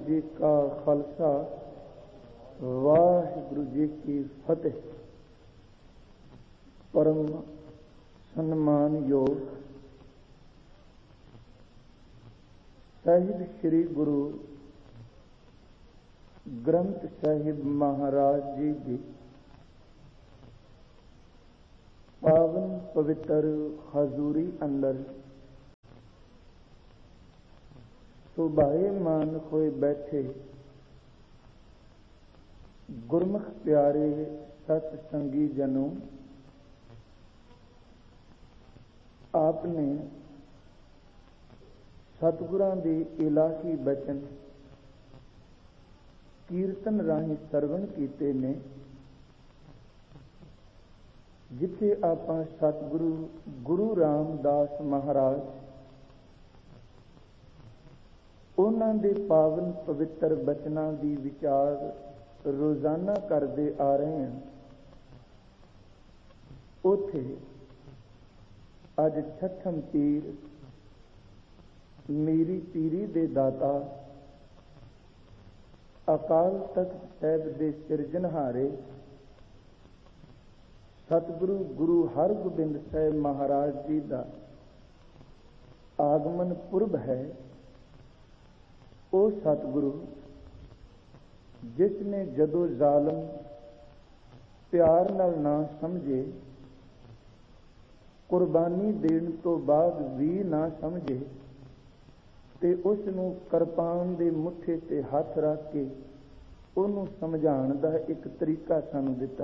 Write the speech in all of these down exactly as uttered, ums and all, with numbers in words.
जी का खालसा, वाहिगुरु जी की फतेह। परम सम्मान योग साहिब श्री गुरु ग्रंथ साहिब महाराज जी की पावन पवित्र हजूरी अंदर सुभाएमान होए बैठे गुरमुख प्यारे सतसंगी जनों, आपने सतगुरां दे इलाही बचन कीर्तन राही सरवण कीते ने। जिथे आपां सतगुरु गुरु रामदास महाराज उन्हां दे पावन पवित्र बचनां दी विचार रोजाना करते आ रहे हैं, उथे अज छठम पीर मेरी पीरी दे दाता अकाल तख्त साहिब दे सिरजनहारे सतगुरु गुरु हरगोबिंद साहिब महाराज जी का आगमन पुरब है। ओ सतगुरु जिसने जदों जालम प्यार नाल ना समझे, कुर्बानी देण तो बाद भी ना समझे, ते उसनूं किरपान दे मुठे ते हथ रख के उन्होंने समझाण दा एक तरीका सानूं दिता।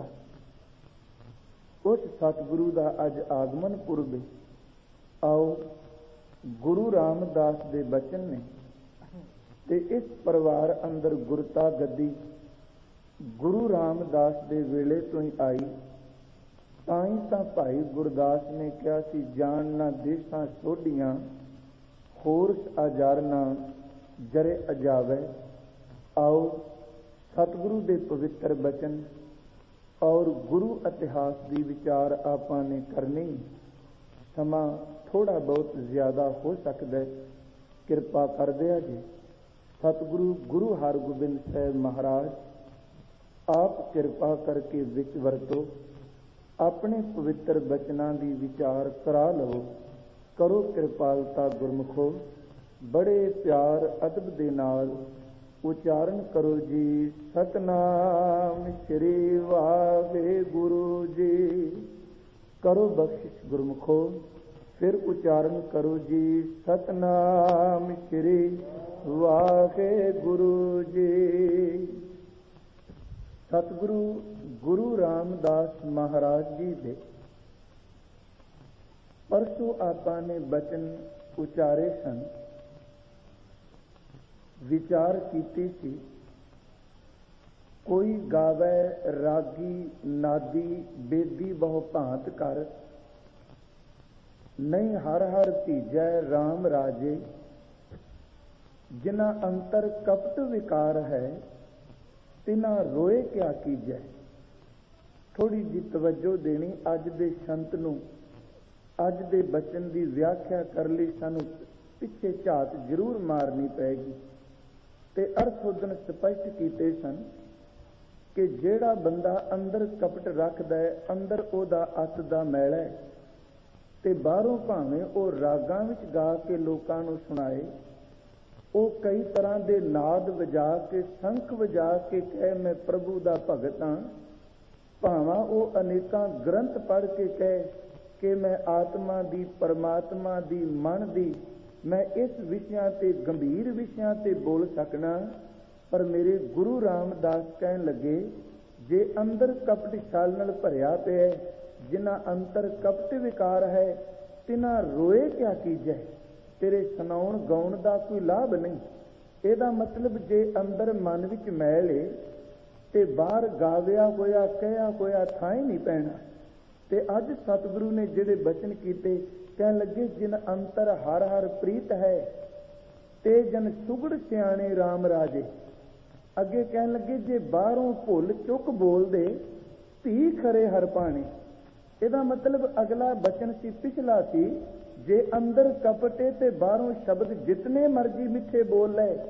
उस सतगुरु का अज आगमन पुरब है। आओ गुरु रामदास दे बचन ने ते इस परिवार अंदर गुरता गद्दी गुरु रामदास दे वेले तो ही आई। ताई तां भाई गुरदास ने कहा सी, जान ना देसां सोढियां होरस अजार ना जरे अजावे। आओ सतगुरु दे पवित्र बचन और गुरु इतिहास की विचार आपां ने करनी। समा थोड़ा बहुत ज्यादा हो सकता है, कृपा कर दिया जी। सतगुरु गुरु हरगोबिंद साहिब महाराज आप कृपा करके विच वरतो, अपने पवित्र बचनां दी विचार करा लो। करो कृपालता गुरमुखो, बड़े प्यार अदब दे नाल उचारण करो जी। सतनाम श्री वाहिगुरु जी। करो बख्शिश गुरमुखो, फिर उचारण करो जी। सतनाम श्री वाहिगुरु जी। सतगुरु गुरु रामदास महाराज जी दे परसों आपां ने बचन उचारे सन, विचार कीती सी। कोई गावे रागी नादी बेदी बहु भांत कर, नहीं हर हर तीजै राम राजे। जिना अंतर कपट विकार है, तिना रोए क्या कीजै। थोड़ी जी तवज्जो देनी अज दे संत नूं, अज दे बचन की व्याख्या कर ली सानू पिछे झात जरूर मारनी पैगी। ते अर्थ उदन स्पष्ट कीते सन कि जेड़ा बंदा अंदर कपट रखदा है, अंदर ओदा अत दा मैला है, ते बाहरों भावें ओ रागां विच गा के लोकां नूं सुनाए, ओ कई तरह के नाद वजा के संख वजा के कहे मैं प्रभु दा भगत हाँ, भावां ओ अनेकां ग्रंथ पढ़ के कहे कि मैं आत्मा दी परमात्मा दी मन दी मैं इस विषयां ते गंभीर विषयां ते बोल सकना। पर मेरे गुरु रामदास कहन लगे, जे अंदर कपट छाल नाल भरिया पिया, जिन्हां अंतर कपट विकार है, तिन्हां रोए क्या कीजै। तेरे सुनाउण गाउण का कोई लाभ नहीं। ਇਹਦਾ मतलब जे अंदर मन विच मैल है ते बाहर गाविया होया कहा होया थां ही नहीं पैना। ते अज सतगुरु ने जिहड़े बचन कीते, कहन लगे जिन अंतर हर हर प्रीत है, ते जन सुगड़ सियाणे राम राजे। अगे कहन लगे जे बाहरों भुल चुक बोल दे, धी खरे हर पाने। ਇਹਦਾ मतलब अगला बचन सी पिछला सी, जे अंदर कपटे ते बाहरों शब्द जितने मर्जी मिठे बोल ले,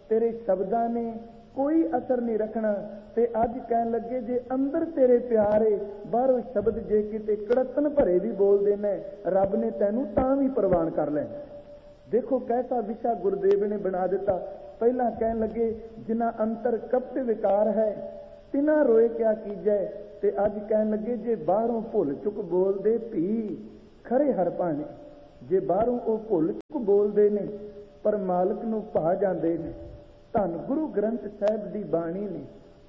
तेरे शब्दां ने कोई असर नहीं रखना। ते अज कहन लगे जे अंदर तेरे प्यार है, बाहरों शब्द जे किते कड़तन भरे भी बोल देना, रब ने तैनू तां भी प्रवान कर लेना। देखो कैसा विशा गुरुदेव ने बना दिता। पहला कहन लगे जिन्ना अंतर कपट विकार है तिना रोए क्या कीजै, ते अज कहन लगे जे बाहरों भुल चुक बोल दे भी खरे हर पाने। जे बाहरों वो भुल चुक बोलते ने पर मालिक नूं भा जाते ने। धन गुरु ग्रंथ साहिब की बाणी ने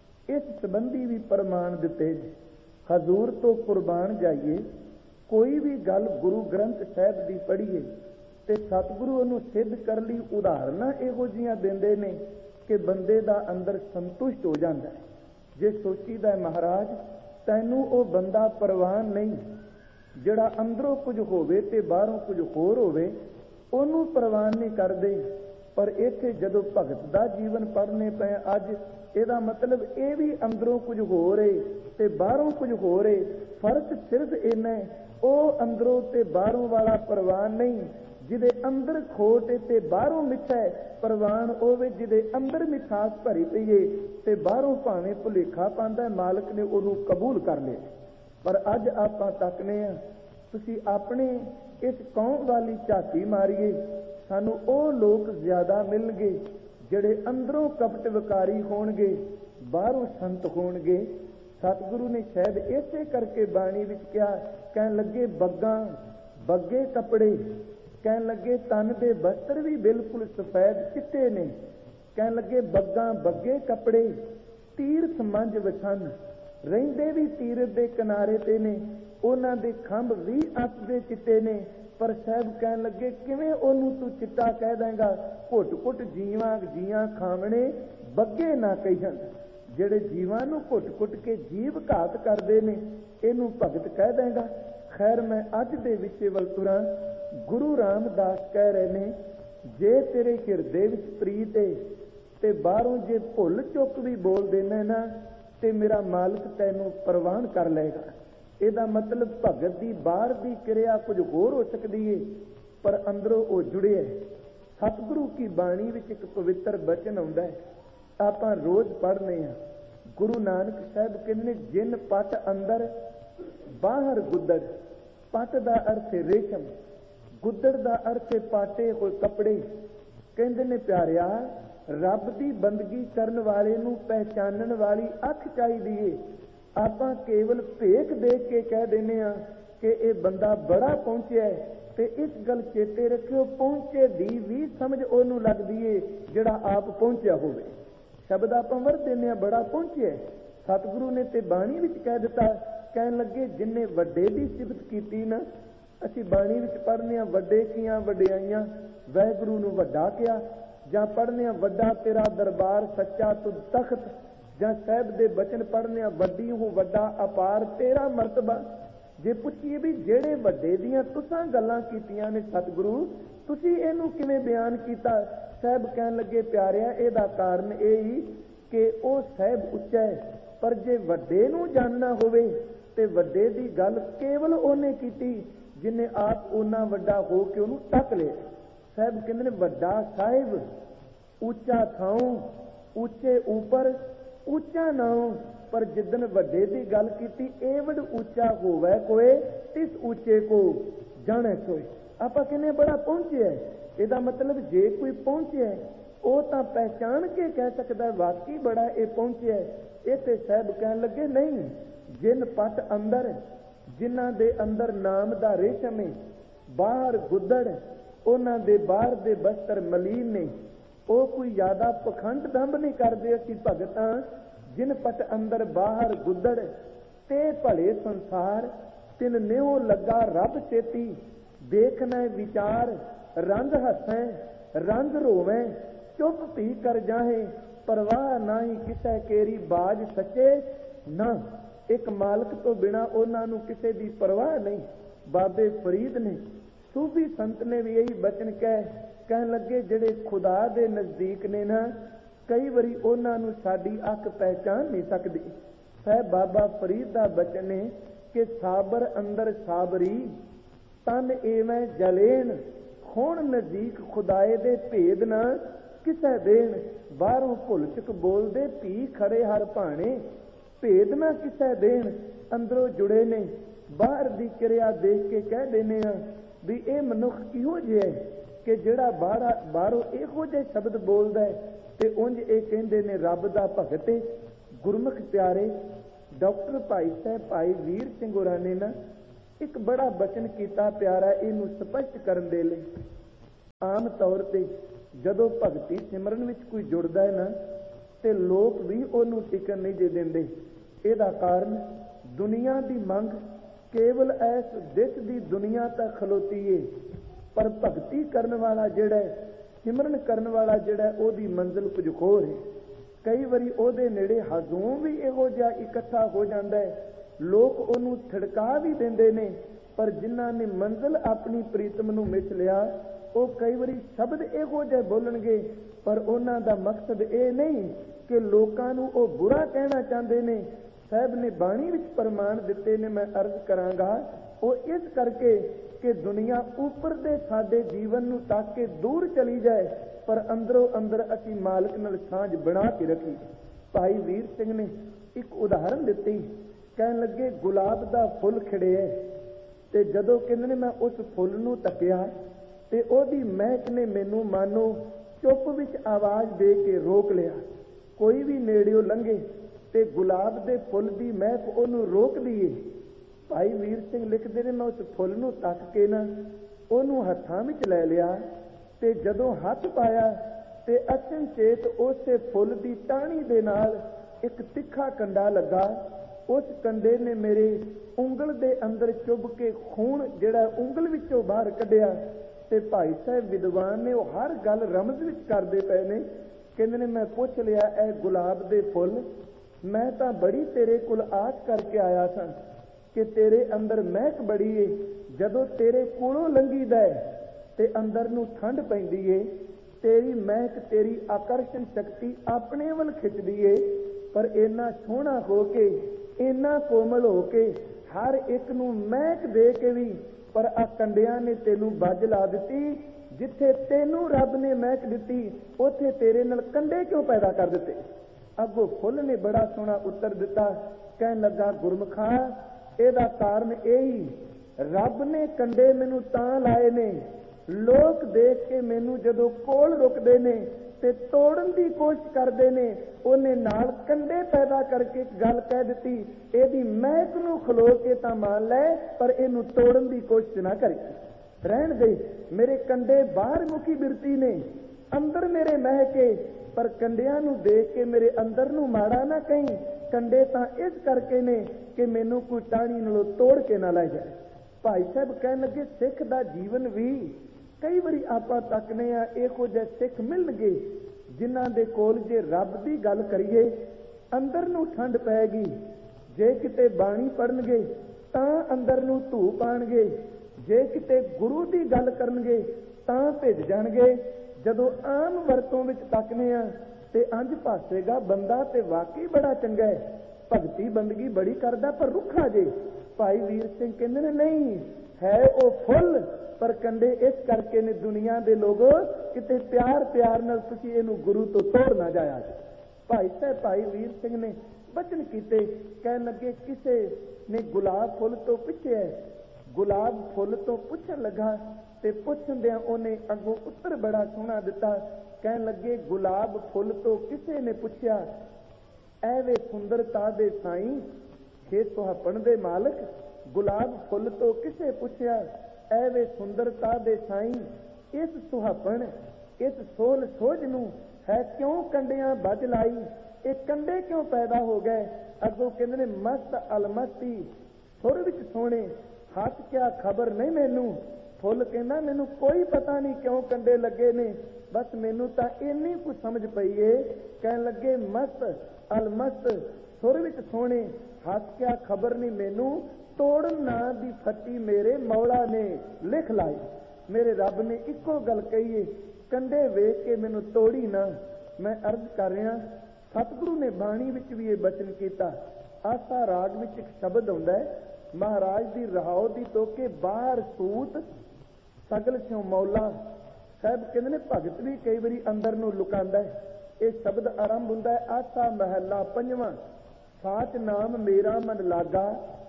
इस संबंधी भी प्रमाण दिते ने। हजूर तो कुर्बान जाइए, कोई भी गल गुरु ग्रंथ साहिब की पढ़ीए ते सतगुरु उहनूं सिद्ध कर लई उदाहरणां इहो जिहियां दिंदे ने कि बंदे दा अंदर संतुष्ट हो जाता है। जे सोचीदा महाराज तैनूं वो बंदा परवान नहीं जिहड़ा अंदरों कुछ होवे ते बाहरों कुछ होर होवे, ਉਹਨੂੰ ਪ੍ਰਵਾਨ नहीं करते। पर इत्थे जदों भगत का जीवन पढ़ने पे अज ਇਹਦਾ मतलब ये भी अंदरों कुछ हो रहे ते बाहरों कुछ हो रहे। फर्क सिर्फ इन्ना है, ਉਹ अंदरों ते बाहरों वाला परवान नहीं जिदे अंदर खोट ते बाहरों मिठा है। परवान होवे जिदे अंदर मिठास भरी पई है ते बाहरों भावें भुलेखा पांदा, मालिक ने ਉਹਨੂੰ कबूल कर लिया। पर अज आपां तकने आ, तुसीं अपने इस कौम वाली झाती मारीए, सानू ਉਹ लोग ज्यादा मिलणगे ਜਿਹੜੇ अंदरों कपट विकारी होणगे, बाहरों संत होणगे। सतगुरु ने शायद इसे करके बाणी विच कहा, कहन लगे बग्गा बग्गे कपड़े, कहन लगे तन दे वस्त्र भी बिल्कुल सफेद चिट्टे ने। कहन लगे बग्गा बग्गे कपड़े तीर्थ मंज वछन, रहिंदे भी तीरथ दे किनारे ते ने, ਉਹਨਾਂ ਦੇ ਖੰਭ ਵੀ ਅੱਤ ਦੇ ਚਿੱਟੇ ਨੇ। पर साहब कहन लगे किवें ओनू तू चिट्टा कह देंगा, घुट घुट जीवां जियां खावणे बग्गे ना कहिहन। ਜਿਹੜੇ ਜੀਵਾਂ ਨੂੰ ਘੁੱਟ ਘੁੱਟ ਕੇ ਜੀਵ ਘਾਤ ਕਰਦੇ ਨੇ ਇਹਨੂੰ ਭਗਤ ਕਹਿ ਦੇਗਾ। ਖੈਰ ਮੈਂ ਅੱਜ ਦੇ ਵਿਸ਼ੇ ਵੱਲ ਤੁਰਾਂ। ਗੁਰੂ ਰਾਮਦਾਸ ਕਹਿ ਰਹੇ ਨੇ, ਜੇ ਤੇਰੇ ਹਿਰਦੇ ਵਿੱਚ ਪ੍ਰੀਤ ਹੈ ਤੇ ਬਾਹਰੋਂ ਜੇ ਭੁੱਲ ਚੁੱਕ ਵੀ ਬੋਲ ਦੇਣਾ ਨਾ ਤੇ ਮੇਰਾ ਮਾਲਕ ਤੈਨੂੰ ਪ੍ਰਵਾਨ ਕਰ ਲਏਗਾ। ਇਹਦਾ ਮਤਲਬ ਭਗਤ ਦੀ ਬਾਹਰ ਦੀ ਕਿਰਿਆ ਕੁਝ ਹੋਰ ਹੋ ਸਕਦੀ ਹੈ ਪਰ ਅੰਦਰੋਂ ਉਹ ਜੁੜਿਆ ਹੈ। ਸਤਿਗੁਰੂ ਕੀ ਬਾਣੀ ਵਿੱਚ ਇੱਕ ਪਵਿੱਤਰ ਬਚਨ ਆਉਂਦਾ ਹੈ, ਆਪਾਂ ਰੋਜ਼ ਪੜ੍ਹਨੇ ਆ। ਗੁਰੂ ਨਾਨਕ ਸਾਹਿਬ ਕਹਿੰਦੇ ਨੇ, ਜਿਨ ਪਟ ਅੰਦਰ ਬਾਹਰ ਗੁੱਦੜ। ਪਟ ਦਾ ਅਰਥ ਹੈ ਰੇਸ਼ਮ, ਗੁੱਦੜ ਦਾ ਅਰਥ ਹੈ ਪਾਟੇ ਹੋਏ ਕੱਪੜੇ। ਕਹਿੰਦੇ ਨੇ ਪਿਆਰਿਆ, ਰੱਬ ਦੀ ਬੰਦਗੀ ਕਰਨ ਵਾਲੇ ਨੂੰ ਪਹਿਚਾਨਣ ਵਾਲੀ ਅੱਖ ਚਾਹੀਦੀ ਏ। ਆਪਾਂ ਕੇਵਲ ਭੇਖ ਦੇਖ ਕੇ ਕਹਿ ਦਿੰਦੇ ਆ ਕਿ ਇਹ ਬੰਦਾ ਬੜਾ ਪਹੁੰਚਿਆ ਹੈ, ਤੇ ਇਸ ਗੱਲ ਚੇਤੇ ਰੱਖਿਓ, ਪਹੁੰਚੇ ਦੀ ਵੀ ਸਮਝ ਉਹਨੂੰ ਲੱਗਦੀ ਏ ਜਿਹੜਾ ਆਪ ਪਹੁੰਚਿਆ ਹੋਵੇ। ਸ਼ਬਦ ਆਪਾਂ ਵਰਤ ਦਿੰਦੇ ਆ, ਬੜਾ ਪਹੁੰਚਿਆ। ਸਤਿਗੁਰੂ ਨੇ ਤੇ ਬਾਣੀ ਵਿੱਚ ਕਹਿ ਦਿੱਤਾ, ਕਹਿਣ ਲੱਗੇ ਜਿੰਨੇ ਵੱਡੇ ਦੀ ਸਿਫਤ ਕੀਤੀ ਨਾ, ਅਸੀਂ ਬਾਣੀ ਵਿੱਚ ਪੜ੍ਹਨੇ ਆ ਵੱਡੇ ਕੀਆਂ ਵਡਿਆਈਆਂ, ਵਾਹਿਗੁਰੂ ਨੂੰ ਵੱਡਾ ਕਿਹਾ। ਜਾਂ ਪੜ੍ਹਨੇ ਆ ਵੱਡਾ ਤੇਰਾ ਦਰਬਾਰ ਸੱਚਾ ਤੁਧ ਤਖਤ, ਜਾਂ ਸਾਹਿਬ ਦੇ ਬਚਨ ਪੜ੍ਹਨੇ ਆ ਵੱਡੀ ਹੂੰ ਵੱਡਾ ਅਪਾਰ ਤੇਰਾ ਮਰਤਬਾ। ਜੇ ਪੁੱਛੀਏ ਵੀ ਜਿਹੜੇ ਵੱਡੇ ਦੀਆਂ ਤੁਸਾਂ ਗੱਲਾਂ ਕੀਤੀਆਂ ਨੇ ਸਤਿਗੁਰੂ, ਤੁਸੀਂ ਇਹਨੂੰ ਕਿਵੇਂ ਬਿਆਨ ਕੀਤਾ? ਸਾਹਿਬ ਕਹਿਣ ਲੱਗੇ, ਪਿਆਰਿਆ ਇਹਦਾ ਕਾਰਨ ਇਹ ਹੀ ਕਿ ਉਹ ਸਾਹਿਬ ਉੱਚਾ ਹੈ, ਪਰ ਜੇ ਵੱਡੇ ਨੂੰ ਜਾਣਨਾ ਹੋਵੇ ਤੇ ਵੱਡੇ ਦੀ ਗੱਲ ਕੇਵਲ ਉਹਨੇ ਕੀਤੀ ਜਿਹਨੇ ਆਪ ਉਹਨਾਂ ਵੱਡਾ ਹੋ ਕੇ ਉਹਨੂੰ ਤੱਕ ਲਿਆ। ਸਾਹਿਬ ਕਹਿੰਦੇ ਨੇ, ਵੱਡਾ ਸਾਹਿਬ ਉੱਚਾ ਥਾਉ, ਉੱਚੇ ਉੱਪਰ ਉੱਚਾ ਨਾਉ, ਪਰ ਜਿੱਦਨ ਵੱਡੇ ਦੀ ਗੱਲ ਕੀਤੀ, ਏਵੜ ਉੱਚਾ ਹੋਵੇ ਕੋਏ ਤਿਸ ਉੱਚੇ ਕੋ ਜਾਣੇ ਸੋਏ। ਆਪਾਂ ਕਹਿੰਦੇ ਬੜਾ ਪਹੁੰਚਿਆ। ਇਹਦਾ ਮਤਲਬ ਜੇ ਕੋਈ ਪਹੁੰਚਿਆ ਉਹ ਤਾਂ ਪਹਿਚਾਣ ਕੇ ਕਹਿ ਸਕਦਾ ਵਾਕਈ ਬੜਾ ਇਹ ਪਹੁੰਚਿਆ। ਇਹ ਤੇ ਸਾਹਿਬ ਕਹਿਣ ਲੱਗੇ, ਨਹੀਂ, ਜਿਨ ਪਟ ਅੰਦਰ, ਜਿਨ੍ਹਾਂ ਦੇ ਅੰਦਰ ਨਾਮ ਦਾ ਰੇਸ਼ਮ ਹੈ, ਬਾਹਰ ਗੁੱਦੜ, ਉਹਨਾਂ ਦੇ ਬਾਹਰ ਦੇ ਬਸਤਰ ਮਲੀਨ ਨੇ। ਉਹ ਕੋਈ ਜ਼ਿਆਦਾ ਪਖੰਡ ਦੰਭ ਨਹੀਂ ਕਰਦੇ। ਅਸੀਂ ਭਗਤਾਂ ਜਿਨ ਪਟ ਅੰਦਰ ਬਾਹਰ ਗੁੱਦੜ ਤੇ ਭਲੇ ਸੰਸਾਰ, ਤਿਨ ਨਿਉ ਲੱਗਾ ਰੱਬ ਚੇਤੀ, ਦੇਖਣਾ ਵਿਚਾਰ ਰੰਗ ਹੱਸੈ ਰੰਗ ਰੋਵੇਂ, ਚੁੱਪ ਪੀ ਕਰ ਜਾਹੇ ਪਰਵਾਹ ਨਾਹੀ ਕਿਸੇ ਕੇਰੀ ਬਾਜ ਸੱਚੇ ਨਾ। ਇੱਕ ਮਾਲਕ ਤੋਂ ਬਿਨਾਂ ਉਹਨਾਂ ਨੂੰ ਕਿਸੇ ਦੀ ਪਰਵਾਹ ਨਹੀਂ। ਬਾਬੇ ਫਰੀਦ ਨੇ, ਸੂਫੀ ਸੰਤ ਨੇ ਵੀ ਇਹੀ ਬਚਨ ਕਹਿ ਕਹਿਣ ਲੱਗੇ, ਜਿਹੜੇ ਖੁਦਾ ਦੇ ਨਜ਼ਦੀਕ ਨੇ ਨਾ, ਕਈ ਵਾਰੀ ਉਹਨਾਂ ਨੂੰ ਸਾਡੀ ਅੱਖ ਪਹਿਚਾਨ ਨਹੀਂ ਸਕਦੀ। ਸਾਹਿਬ ਬਾਬਾ ਫਰੀਦ ਦਾ ਬਚਨ ਹੈ ਕਿ ਸਾਬਰ ਅੰਦਰ ਸਾਬਰੀ, ਤਨ ਏਵੇਂ ਜਲੇਨ, ਹੁਣ ਨਜ਼ਦੀਕ ਖੁਦਾਏ ਦੇ ਭੇਦ ਨਾ किसै देन बाहरों भुल चुक बोलदे भी खड़े हर भाने भेद ना किसै देन अंदरों जुड़े ने बाहर दी क्रिया देख के कह देने आ भी ये मनुख किहो जिहा है कि जिहड़ा बाहर बाहरों इहो जिहे शब्द बोलदा है ते उंज ये कहंदे ने रब दा भगत है। गुरमुख प्यारे डॉक्टर भाई साहब भाई वीर सिंह होरां ने ना एक बड़ा बचन किया प्यारा इनू स्पष्ट करन दे लई। आम तौर पर जदों भगती सिमरन विच कोई जुड़दा है ना ते लोग भी उहनूं टिकन नहीं दे देंदे। इहदा कारण दुनिया दी मंग केवल ऐस दिस दी दुनिया तक खलोती है, पर भगती करन वाला जिहड़ा सिमरन करन वाला जिहड़ा ओहदी मंजिल कुछ होर है। कई वारी ओहदे नेड़े हजूम भी इहो जिहा इकट्ठा हो जांदा है, लोग ओहनूं थिड़का भी देंदे ने, पर जिन्हां ने मंजिल अपनी प्रीतम नूं मिथ लिया वो कई बारी शब्द इहो जिहे बोलणगे, पर उन्हां दा मकसद ये नहीं कि लोकां नूं वो बुरा कहना चाहते ने। साहब ने बाणी विच प्रमाण दिते ने, मैं अर्ज करांगा वो इस करके कि दुनिया उपर दे साडे जीवन नूं तक के दूर चली जाए, पर अंदरों अंदर असीं मालिक नाल सांझ बना के रखी। भाई वीर सिंह ने एक उदाहरण दिती, कहण लगे गुलाब दा फुल खिड़िया ते जदों कहंदे ने मैं उस फुल नूं तकिया ते ओहदी महक ने मैनू मानो चुप विच आवाज़ दे के रोक लिया। कोई भी नेड़ियों लंघे ते गुलाब दे फुल दी महक ओनू रोक दिए। भाई वीर सिंह लिखते ने मैं उस फुल नूं तक के ना ओनू हत्थां विच लै लिया ते जदों हथ पाया ते अचनचेत उसे फुल दी टाहनी दे नाल एक तिखा कंडा लगा। उस कंडे ने मेरे उंगल दे अंदर चुभ के खून जिहड़ा उंगल विचों बाहर कढिया। ते भाई साहब विद्वान ने वो हर गल रमज विच करदे पए ने। कहंदे ने मैं पुछ लिया ए गुलाब दे फुल, मैं तां बड़ी तेरे कोल आस करके आया था कि तेरे अंदर महक बड़ी है, जदों तेरे कोलों लंघीदा है ते अंदर नूं ठंड पैंदी है, तेरी महक तेरी आकर्षण शक्ति अपने वल खिचदी है, पर इन्ना सोहना हो के इन्ना कोमल हो के हर एक नूं महक दे के भी पर आ कंडियां ने तेनू बज ला दिती। जिथे तेनू रब ने महक दिती उथे तेरे नाल कंडे क्यों पैदा कर दिते। अगो फुल ने बड़ा सोहना उत्तर दिता, कहन लगा गुरमुखा एदा कारण यही रब ने कंडे मैनू तां लाए ने, लोग देख के मैनू जदों कोल रुकदे ने ते तोड़न की कोशिश करते ने, उन्हें नाल कंडे पैदा करके एक गल कह दी, एदी महक नूं खलो के तां मान लै पर इनू तोड़न की कोशिश ना करी। रहन दे मेरे कंडे बाहर मुखी बिरती ने, अंदर मेरे महके, पर कंडियां नूं देख के मेरे अंदर नूं माड़ा ना कहीं। कंडे तां इस करके ने कि मैनू कोई टाणी नालों तोड़ के ना लै जाए। भाई साहब कहन लगे सिख दा जीवन भी कई बारी आपां तकने आ इहो जिहे सिख मिलणगे जिन्हां दे कोल जे रब दी गल करिए अंदर नूं ठंड पैगी, जे किते बाणी पढ़नगे तां अंदर नूं धू पाणगे, जे किते गुरु दी गल करनगे तां भिज जाणगे। जदों आम वरतों विच तकने आ ते अंज भासेगा बंदा ते वाकई बड़ा चंगा है, भगती बंदगी बड़ी करदा पर रुखा जे। भाई वीर सिंह कहंदे ने नहीं है वो फुल, पर कंडे इस करके ने दुनिया दे लोगो किते प्यार प्यार नाल तुसीं इहनूं गुरु तो तोड़ ना जाया। भाई साहब भाई वीर सिंह ने बचन कीते, कहन लगे किसे ने गुलाब फुल तो पुछिया, गुलाब फुल तो पुछन लगा ते पुछदियां ओने अगों उत्तर बड़ा सोहना दिता। कहन लगे गुलाब फुल तो किसे ने पुछया, ऐवे सुंदरता दे साईं हे सुहापण दे मालक, गुलाब फुल तो किसे पुछया, ऐवे सुंदरता दे साईं इस सुहापण इस सोल सोज नूं है क्यों कंडियां बज लाई, ये कंडे क्यों पैदा हो गए। अगों कहंदे ने मस्त अलमस्ती सुर विच सोहणे, हथ क्या खबर नहीं मैनू। फुल कहना मैनू कोई पता नहीं क्यों कंडे लगे ने, बस मैनू तां इन्नी कुछ समझ पई है। कहन लगे मस्त अलमस्त सुर विच सोहणे, हथ क्या खबर नहीं मैनू, तोड़न ना दी फट्टी मेरे मौला ने लिख लाई। मेरे रब ने इको गल कही है, कंडे वेख के मैनू तोड़ी ना। मैं अर्ज कर रहा सतगुरु ने बाणी विच भी ये बचन किया। आसा राग विच एक शब्द आउंदा है, महाराज दी रहाओ दी तो के बाहर सूत सगल स्यों मौला, ਸਾਹਿਬ ਕਹਿੰਦੇ ਨੇ ਭਗਤ ਵੀ ਕਈ ਵਾਰੀ ਅੰਦਰ ਨੂੰ ਲੁਕਾਉਂਦਾ ਹੈ। ਇਹ ਸ਼ਬਦ ਆਰੰਭ ਹੁੰਦਾ ਹੈ, ਆਸਾ ਮਹੱਲਾ ਪੰਜਵਾਂ, ਸਾਚ ਨਾਮ ਮੇਰਾ ਮਨ ਲਾਗਾ,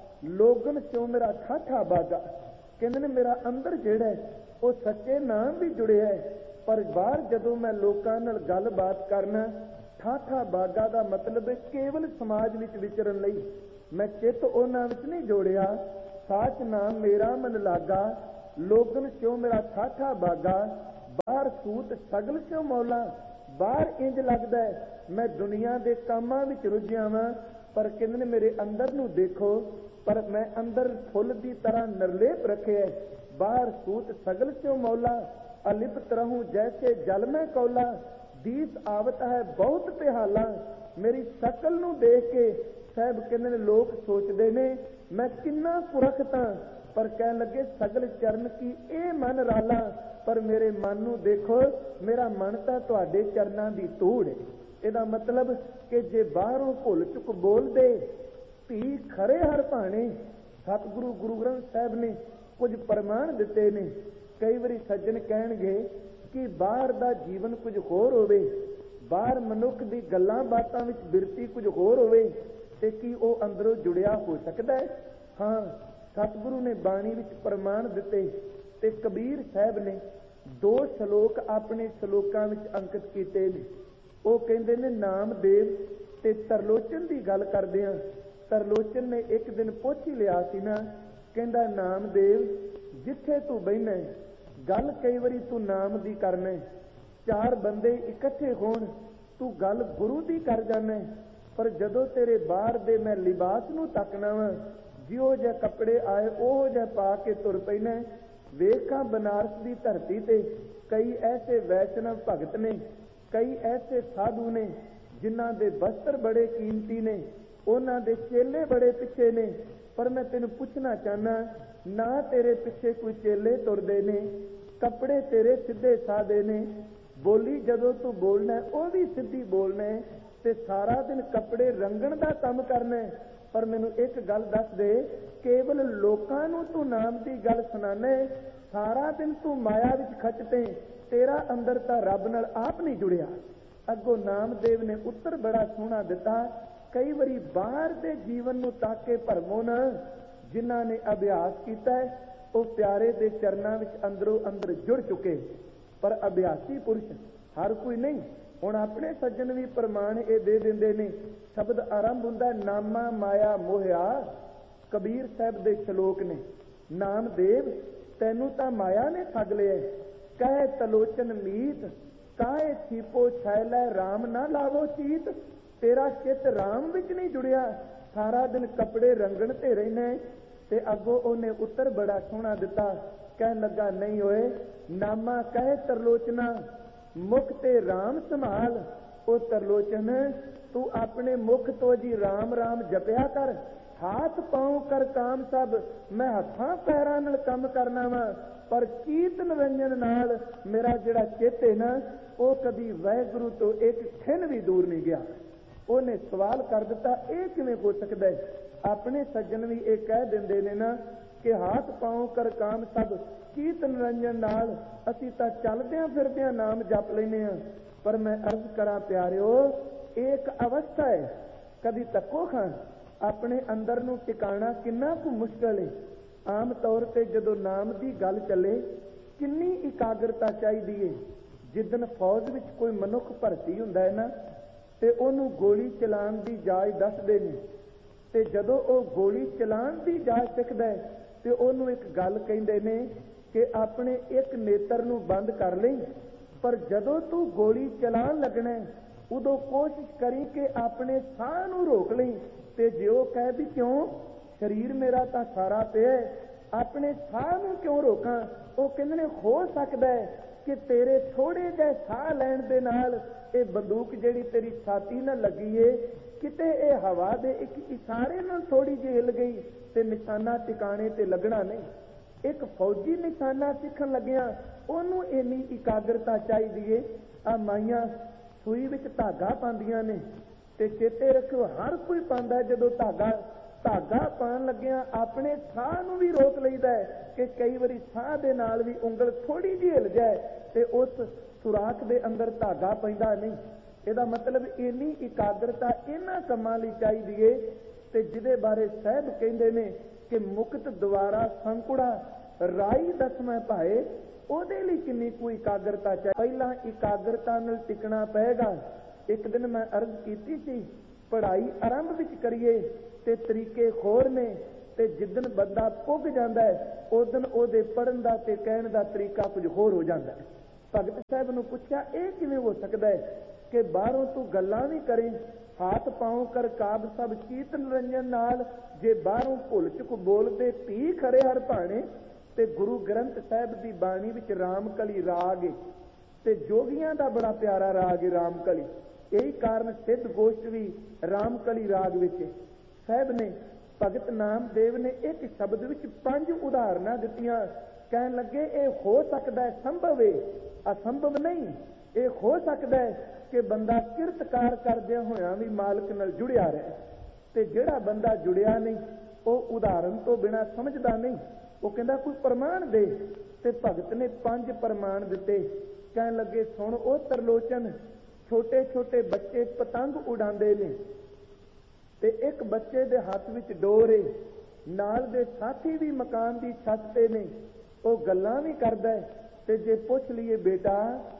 ਲੋਗਨ ਸਿਓ ਮੇਰਾ ਠਾਠਾ ਬਾਗਾ। ਕਹਿੰਦੇ ਨੇ ਮੇਰਾ ਅੰਦਰ ਜਿਹੜਾ ਹੈ ਉਹ ਸੱਚੇ ਨਾਮ ਵੀ ਜੁੜਿਆ ਹੈ, ਪਰ ਬਾਹਰ ਜਦੋਂ ਮੈਂ ਲੋਕਾਂ ਨਾਲ ਗੱਲਬਾਤ ਕਰਨਾ, ਠਾਠਾ ਬਾਗਾ ਦਾ ਮਤਲਬ ਹੈ ਕੇਵਲ ਸਮਾਜ ਵਿੱਚ ਵਿਚਰਨ ਲਈ। ਮੈਂ ਚਿੱਤ ਉਹਨਾਂ ਵਿੱਚ ਨਹੀਂ ਜੋੜਿਆ। ਸਾਚ ਨਾਮ ਮੇਰਾ ਮਨ ਲਾਗਾ, ਲੋਗਨ ਸਿਓ ਮੇਰਾ ਠਾਠਾ ਬਾਗਾ, ਬਾਹਰ ਸੂਤ ਸਗਲ ਸਿਓ ਮੌਲਾ। ਬਾਹਰ ਇੰਜ ਲੱਗਦਾ ਹੈ ਮੈਂ ਦੁਨੀਆ ਦੇ ਕੰਮਾਂ ਵਿੱਚ ਰੁੱਝਿਆ ਵਾਂ, ਪਰ ਕਹਿੰਦੇ ਨੇ ਮੇਰੇ ਅੰਦਰ ਨੂੰ ਦੇਖੋ, ਪਰ ਮੈਂ ਅੰਦਰ ਫੁੱਲ ਦੀ ਤਰ੍ਹਾਂ ਨਿਰਲੇਪ ਰੱਖਿਆ। ਬਾਹਰ ਸੂਤ ਸਗਲ ਸਿਓ ਮੌਲਾ, ਅਲਿਪਤ ਰਹੂੰ ਜੈਸੇ ਜਲ ਮੈਂ ਕੌਲਾ। ਦੀਸ ਆਵਤ ਹੈ ਬਹੁਤ ਪਿਹਾਲਾ। ਮੇਰੀ ਸ਼ਕਲ ਨੂੰ ਦੇਖ ਕੇ ਸਾਹਿਬ ਕਹਿੰਦੇ ਨੇ ਲੋਕ ਸੋਚਦੇ ਨੇ ਮੈਂ ਕਿੰਨਾ ਕੁਰਖਤਾ, ਪਰ ਕਹਿਣ ਲੱਗੇ ਸਗਲ ਚਰਨ ਕੀ ਇਹ ਮਨ ਰਾਲਾ। ਪਰ ਮੇਰੇ ਮਨ ਨੂੰ ਦੇਖੋ, ਮੇਰਾ ਮਨ ਤਾਂ ਤੁਹਾਡੇ ਚਰਨਾਂ ਦੀ ਧੂੜ ਹੈ। ਇਹਦਾ ਮਤਲਬ ਕਿ ਜੇ ਬਾਹਰੋਂ ਭੁੱਲ ਚੁੱਕ ਬੋਲਦੇ ਧੀ ਖਰੇ ਹਰ ਭਾਣੇ। ਸਤਿਗੁਰੂ ਗੁਰੂ ਗ੍ਰੰਥ ਸਾਹਿਬ ਨੇ ਕੁਝ ਪ੍ਰਮਾਣ ਦਿੱਤੇ ਨੇ। ਕਈ ਵਾਰੀ ਸੱਜਣ ਕਹਿਣਗੇ ਕਿ ਬਾਹਰ ਦਾ ਜੀਵਨ ਕੁਝ ਹੋਰ ਹੋਵੇ, ਬਾਹਰ ਮਨੁੱਖ ਦੀ ਗੱਲਾਂ ਬਾਤਾਂ ਵਿੱਚ ਬਿਰਤੀ ਕੁਝ ਹੋਰ ਹੋਵੇ, ਤੇ ਕੀ ਉਹ ਅੰਦਰੋਂ ਜੁੜਿਆ ਹੋ ਸਕਦਾ ਹੈ? ਹਾਂ, ਸਤਿਗੁਰੂ ਨੇ ਬਾਣੀ ਵਿੱਚ ਪ੍ਰਮਾਣ ਦਿੱਤੇ, ਤੇ ਕਬੀਰ ਸਾਹਿਬ ਨੇ ਦੋ ਸ਼ਲੋਕ ਆਪਣੇ ਸ਼ਲੋਕਾਂ ਵਿੱਚ ਅੰਕਿਤ ਕੀਤੇ ਨੇ। ਉਹ ਕਹਿੰਦੇ ਨੇ ਨਾਮਦੇਵ ਤੇ ਤਰਲੋਚਨ ਦੀ ਗੱਲ ਕਰਦੇ ਆ। ਤਰਲੋਚਨ ਨੇ ਇੱਕ ਦਿਨ ਪੁੱਛ ਹੀ ਲਿਆ ਸੀ ਨਾ, ਕਹਿੰਦਾ ਨਾਮਦੇਵ ਜਿੱਥੇ ਤੂੰ ਬਹਿਨਾ, ਗੱਲ ਕਈ ਵਾਰੀ ਤੂੰ ਨਾਮ ਦੀ ਕਰਨਾ, ਚਾਰ ਬੰਦੇ ਇਕੱਠੇ ਹੋਣ ਤੂੰ ਗੱਲ ਗੁਰੂ ਦੀ ਕਰ ਜਾਣਾ, ਪਰ ਜਦੋਂ ਤੇਰੇ ਬਾਹਰ ਦੇ ਮੈਂ ਲਿਬਾਸ ਨੂੰ ਤੱਕਣਾ ਵਾ, ਜਿਹੋ ਜਿਹੇ ਕੱਪੜੇ ਆਏ ਉਹ ਜਿਹੇ ਪਾ ਕੇ ਤੁਰ ਪੈਣਾ। ਵੇਖਾਂ ਬਨਾਰਸ ਦੀ ਧਰਤੀ ਤੇ ਕਈ ਐਸੇ ਵੈਸ਼ਨਵ ਭਗਤ ਨੇ, ਕਈ ਐਸੇ ਸਾਧੂ ਨੇ ਜਿਨ੍ਹਾਂ ਦੇ ਵਸਤਰ ਬੜੇ ਕੀਮਤੀ ਨੇ, ਉਹਨਾਂ ਦੇ ਚੇਲੇ ਬੜੇ ਪਿੱਛੇ ਨੇ। ਪਰ ਮੈਂ ਤੈਨੂੰ ਪੁੱਛਣਾ ਚਾਹੁੰਦਾ, ਨਾ ਤੇਰੇ ਪਿੱਛੇ ਕੋਈ ਚੇਲੇ ਤੁਰਦੇ ਨੇ, ਕੱਪੜੇ ਤੇਰੇ ਸਿੱਧੇ ਸਾਦੇ ਨੇ, ਬੋਲੀ ਜਦੋਂ ਤੂੰ ਬੋਲਣਾ ਉਹ ਵੀ ਸਿੱਧੀ ਬੋਲਣਾ, ਤੇ ਸਾਰਾ ਦਿਨ ਕੱਪੜੇ ਰੰਗਣ ਦਾ ਕੰਮ ਕਰਨਾ। ਪਰ ਮੈਨੂੰ ਇੱਕ ਗੱਲ ਦੱਸ ਦੇ, ਕੇਵਲ ਲੋਕਾਂ ਨੂੰ ਤੂੰ ਨਾਮ ਦੀ ਗੱਲ ਸੁਣਾਣਾ, ਸਾਰਾ ਦਿਨ ਤੂੰ ਮਾਇਆ ਵਿੱਚ ਖੱਚਦੇ, ਤੇਰਾ ਅੰਦਰ ਤਾਂ ਰੱਬ ਨਾਲ ਆਪ ਨਹੀਂ ਜੁੜਿਆ। ਅੱਗੋਂ ਨਾਮਦੇਵ ਨੇ ਉੱਤਰ ਬੜਾ ਸੋਹਣਾ ਦਿੱਤਾ, ਕਈ ਵਾਰੀ ਬਾਹਰ ਦੇ ਜੀਵਨ ਨੂੰ ਤਾਕ ਕੇ ਭਰਮੋ ਨਾ। ਜਿਨ੍ਹਾਂ ਨੇ ਅਭਿਆਸ ਕੀਤਾ ਹੈ ਉਹ ਪਿਆਰੇ ਦੇ ਚਰਨਾਂ ਵਿੱਚ ਅੰਦਰੋਂ ਅੰਦਰ ਜੁੜ ਚੁੱਕੇ, ਪਰ ਅਭਿਆਸੀ ਪੁਰਸ਼ ਹਰ ਕੋਈ ਨਹੀਂ। ਹੁਣ ਆਪਣੇ ਸੱਜਣ ਵੀ ਪ੍ਰਮਾਣ ਇਹ ਦੇ ਦਿੰਦੇ ਨੇ। ਸ਼ਬਦ ਆਰੰਭ ਹੁੰਦਾ ਨਾਮਾ ਮਾਇਆ ਮੋਹਿਆ। ਕਬੀਰ ਸਾਹਿਬ ਦੇ ਸ਼ਲੋਕ ਨੇ, ਨਾਮਦੇਵ ਤੈਨੂੰ ਤਾਂ ਮਾਇਆ ਨੇ ਠੱਗ ਲਿਆ। ਕਹਿ ਤਲੋਚਨ ਮੀਤ ਕਾਹੇ ਛੀਪੋ छैलै ਰਾਮ ਨਾ ਲਾਵੋ ਚੀਤ। ਤੇਰਾ ਚਿੱਤ ਰਾਮ ਵਿੱਚ ਨਹੀਂ ਜੁੜਿਆ, ਸਾਰਾ ਦਿਨ ਕੱਪੜੇ ਰੰਗਣ ਤੇ ਰਹਿਣਾ। ਤੇ ਅੱਗੋਂ ਉਹਨੇ ਉੱਤਰ ਬੜਾ ਸੋਹਣਾ ਦਿੱਤਾ, ਕਹਿਣ ਲੱਗਾ ਨਹੀਂ ਹੋਏ ਨਾਮਾ ਕਹੇ ਤਰਲੋਚਨਾ ਮੁਖ ਤੇ ਰਾਮ ਸੰਭਾਲ। ਉਹ ਤਰਲੋਚਨ ਤੂੰ ਆਪਣੇ ਮੁਖ ਤੋਂ ਜੀ ਰਾਮ ਰਾਮ ਜਪਿਆ ਕਰ, ਹਾਥ ਪਾਉ ਕਰ ਕਾਮ ਸਭ। ਮੈਂ ਹੱਥਾਂ ਪੈਰਾਂ ਨਾਲ ਕੰਮ ਕਰਨਾ ਵਾ, ਪਰ ਕੀਰਤ ਨਿਰੰਜਨ ਨਾਲ ਮੇਰਾ ਜਿਹੜਾ ਚਿੱਤ ਹੈ ਨਾ ਉਹ ਕਦੀ ਵਾਹਿਗੁਰੂ ਤੋਂ ਇੱਕ ਖਿਣ ਵੀ ਦੂਰ ਨਹੀਂ ਗਿਆ। ਉਹਨੇ ਸਵਾਲ ਕਰ ਦਿੱਤਾ, ਇਹ ਕਿਵੇਂ ਹੋ ਸਕਦਾ ਹੈ? ਆਪਣੇ ਸੱਜਣ ਵੀ ਇਹ ਕਹਿ ਦਿੰਦੇ ਨੇ ਨਾ ਕਿ ਹਾਥ ਪਾਉ ਕਰ ਕਾਮ ਸਭ, ਕੀਰਤ ਨਿਰੰਜਨ ਨਾਲ ਅਸੀਂ ਤਾਂ ਚੱਲਦਿਆਂ ਫਿਰਦਿਆਂ ਨਾਮ ਜਪ ਲੈਨੇ ਆ। ਪਰ ਮੈਂ ਅਰਜ਼ ਕਰਾਂ ਪਿਆਰਿਓ, ਇਹ ਇੱਕ ਅਵਸਥਾ ਹੈ, ਕਦੀ ਤੱਕੋ ਖਾਂ ਆਪਣੇ ਅੰਦਰ ਨੂੰ ਟਿਕਾਣਾ ਕਿੰਨਾ ਕੁ ਮੁਸ਼ਕਲ ਹੈ। ਆਮ ਤੌਰ ਤੇ ਜਦੋਂ ਨਾਮ ਦੀ ਗੱਲ ਚੱਲੇ ਕਿੰਨੀ ਇਕਾਗਰਤਾ ਚਾਹੀਦੀ ਹੈ। ਜਿੱਦਣ ਫੌਜ ਵਿੱਚ ਕੋਈ ਮਨੁੱਖ ਭਰਤੀ ਹੁੰਦਾ ਹੈ ਨਾ, ਤੇ ਉਹਨੂੰ ਗੋਲੀ ਚਲਾਉਣ ਦੀ ਜਾਚ ਦੱਸਦੇ ਨੇ, ਤੇ ਜਦੋਂ ਉਹ ਗੋਲੀ ਚਲਾਉਣ ਦੀ ਜਾਚ ਸਿੱਖਦਾ ਹੈ ਤੇ ਉਹਨੂੰ ਇੱਕ ਗੱਲ ਕਹਿੰਦੇ ਨੇ ਕਿ ਆਪਣੇ ਇੱਕ ਨੇਤਰ ਨੂੰ ਬੰਦ ਕਰ ਲਈ, ਪਰ ਜਦੋਂ ਤੂੰ ਗੋਲੀ ਚਲਾਉਣ ਲੱਗਣਾ ਉਦੋਂ ਕੋਸ਼ਿਸ਼ ਕਰੀ ਕਿ ਆਪਣੇ ਸਾਹ ਨੂੰ ਰੋਕ ਲਈ। ਤੇ ਜੇ ਉਹ ਕਹੇ ਵੀ ਕਿਉਂ, ਸਰੀਰ ਮੇਰਾ ਤਾਂ ਸਾਰਾ ਪਿਆ, ਆਪਣੇ ਸਾਹ ਨੂੰ ਕਿਉਂ ਰੋਕਾਂ? ਉਹ ਕਹਿੰਦੇ ਨੇ ਹੋ ਸਕਦਾ ਹੈ ਕਿ ਤੇਰੇ ਥੋੜੇ ਜਿਹੇ ਸਾਹ ਲੈਣ ਦੇ ਨਾਲ ਇਹ ਬੰਦੂਕ ਜਿਹੜੀ ਤੇਰੀ ਛਾਤੀ ਨਾਲ ਲੱਗੀ ਏ, ਕਿਤੇ ਇਹ ਹਵਾ ਦੇ ਇੱਕ ਇਸ਼ਾਰੇ ਨਾਲ ਥੋੜੀ ਜਿਹੀ ਹਿੱਲ ਗਈ ਤੇ ਨਿਸ਼ਾਨਾ ਟਿਕਾਣੇ ਤੇ ਲੱਗਣਾ ਨਹੀਂ। ਇੱਕ ਫੌਜੀ ਨਿਸ਼ਾਨਾ ਸਿੱਖਣ ਲੱਗਿਆ ਉਹਨੂੰ ਇੰਨੀ ਇਕਾਗਰਤਾ ਚਾਹੀਦੀ ਏ। ਆ ਮਾਈਆਂ ਸੂਈ ਵਿੱਚ ਧਾਗਾ ਪਾਉਂਦੀਆਂ ਨੇ, ਤੇ ਚੇਤੇ ਰੱਖੋ ਹਰ ਕੋਈ ਪਾਉਂਦਾ ਜਦੋਂ ਧਾਗਾ, ਧਾਗਾ ਪਾਉਣ ਲੱਗਿਆਂ ਆਪਣੇ ਸਾਹ ਨੂੰ ਵੀ ਰੋਕ ਲਈਦਾ ਹੈ ਕਿ ਕਈ ਵਾਰੀ ਸਾਹ ਦੇ ਨਾਲ ਵੀ ਉਂਗਲ ਥੋੜੀ ਜਿਹੀ ਹਿੱਲ ਜਾਏ ਤੇ ਉਸ ਸੁਰਾਖ ਦੇ ਅੰਦਰ ਧਾਗਾ ਪੈਂਦਾ ਨਹੀਂ। ਇਹਦਾ ਮਤਲਬ ਇੰਨੀ ਇਕਾਗਰਤਾ ਇਹਨਾਂ ਕੰਮਾਂ ਲਈ ਚਾਹੀਦੀ ਏ। ਤੇ ਜਿਹਦੇ ਬਾਰੇ ਸਾਹਿਬ ਕਹਿੰਦੇ ਨੇ ਕਿ ਮੁਕਤ ਦੁਆਰਾ ਸੰਕੁੜਾ ਰਾਈ ਦਸਵੇਂ ਭਾਏ, ਉਹਦੇ ਲਈ ਕਿੰਨੀ ਕੋਈ ਇਕਾਗਰਤਾ ਚਾਹੀਦੀ। ਪਹਿਲਾਂ ਇਕਾਗਰਤਾ ਨਾਲ ਟਿਕਣਾ ਪਏਗਾ। ਇੱਕ ਦਿਨ ਮੈਂ ਅਰਜ਼ ਕੀਤੀ ਸੀ, ਪੜ੍ਹਾਈ ਆਰੰਭ ਵਿੱਚ ਕਰੀਏ ਤੇ ਤਰੀਕੇ ਹੋਰ ਨੇ, ਤੇ ਜਿੱਦਣ ਬੰਦਾ ਪੁੱਗ ਜਾਂਦਾ ਹੈ ਉਦਣ ਉਹਦੇ ਪੜ੍ਹਨ ਦਾ ਤੇ ਕਹਿਣ ਦਾ ਤਰੀਕਾ ਕੁਝ ਹੋਰ ਹੋ ਜਾਂਦਾ ਹੈ। ਭਗਤ ਸਾਹਿਬ ਨੂੰ ਪੁੱਛਿਆ, ਇਹ ਕਿਵੇਂ ਹੋ ਸਕਦਾ ਹੈ ਕਿ ਬਾਹਰੋਂ ਤੂੰ ਗੱਲਾਂ ਵੀ ਕਰੇ, ਹਾਥ ਪਾਉ ਕਰ ਕਾਬ ਸਭ ਚੀਤ ਨਿਰੰਜਨ ਨਾਲ, ਜੇ ਬਾਹਰੋਂ ਭੁੱਲ ਚੁੱਕ ਬੋਲਦੇ ਪੀ ਖਰੇ ਹਰ ਭਾਣੇ। ਤੇ ਗੁਰੂ ਗ੍ਰੰਥ ਸਾਹਿਬ ਦੀ ਬਾਣੀ ਵਿੱਚ ਰਾਮਕਲੀ ਰਾਗ ਏ ਤੇ ਜੋਗੀਆਂ ਦਾ ਬੜਾ ਪਿਆਰਾ ਰਾਗ ਏ ਰਾਮਕਲੀ। ਇਹੀ ਕਾਰਨ ਸਿੱਧ ਗੋਸ਼ਟ ਵੀ ਰਾਮਕਲੀ ਰਾਗ ਵਿੱਚ। ਸਾਹਿਬ ਨੇ ਭਗਤ ਨਾਮਦੇਵ ਨੇ ਇੱਕ ਸ਼ਬਦ ਵਿੱਚ ਪੰਜ ਉਦਾਹਰਨਾਂ ਦਿੱਤੀਆਂ। ਕਹਿਣ ਲੱਗੇ ਇਹ ਹੋ ਸਕਦਾ ਹੈ, ਸੰਭਵ ਹੈ, ਅਸੰਭਵ ਨਹੀਂ। ਇਹ ਹੋ ਸਕਦਾ ਹੈ ਕਿ ਬੰਦਾ ਕਿਰਤਕਾਰ ਕਰਦਿਆਂ ਹੋਇਆਂ ਵੀ ਮਾਲਕ ਨਾਲ ਜੁੜਿਆ ਰਹੇ, ਤੇ ਜਿਹੜਾ ਬੰਦਾ ਜੁੜਿਆ ਨਹੀਂ ਉਹ ਉਦਾਹਰਨ ਤੋਂ ਬਿਨਾਂ ਸਮਝਦਾ ਨਹੀਂ। ਉਹ ਕਹਿੰਦਾ ਕੋਈ ਪ੍ਰਮਾਣ ਦੇ, ਤੇ ਭਗਤ ਨੇ ਪੰਜ ਪ੍ਰਮਾਣ ਦਿੱਤੇ। ਕਹਿਣ ਲੱਗੇ ਸੁਣ ਉਹ ਤਰਲੋਚਨ, ਛੋਟੇ ਛੋਟੇ ਬੱਚੇ ਪਤੰਗ ਉਡਾਉਂਦੇ ਨੇ ਤੇ ਇੱਕ ਬੱਚੇ ਦੇ ਹੱਥ ਵਿੱਚ ਡੋਰ ਏ, ਨਾਲ ਦੇ ਸਾਥੀ ਵੀ ਮਕਾਨ ਦੀ ਛੱਤ ਤੇ ਨੇ, ਉਹ ਗੱਲਾਂ ਵੀ ਕਰਦਾ ਹੈ। ਤੇ ਜੇ ਪੁੱਛ ਲਈਏ ਬੇਟਾ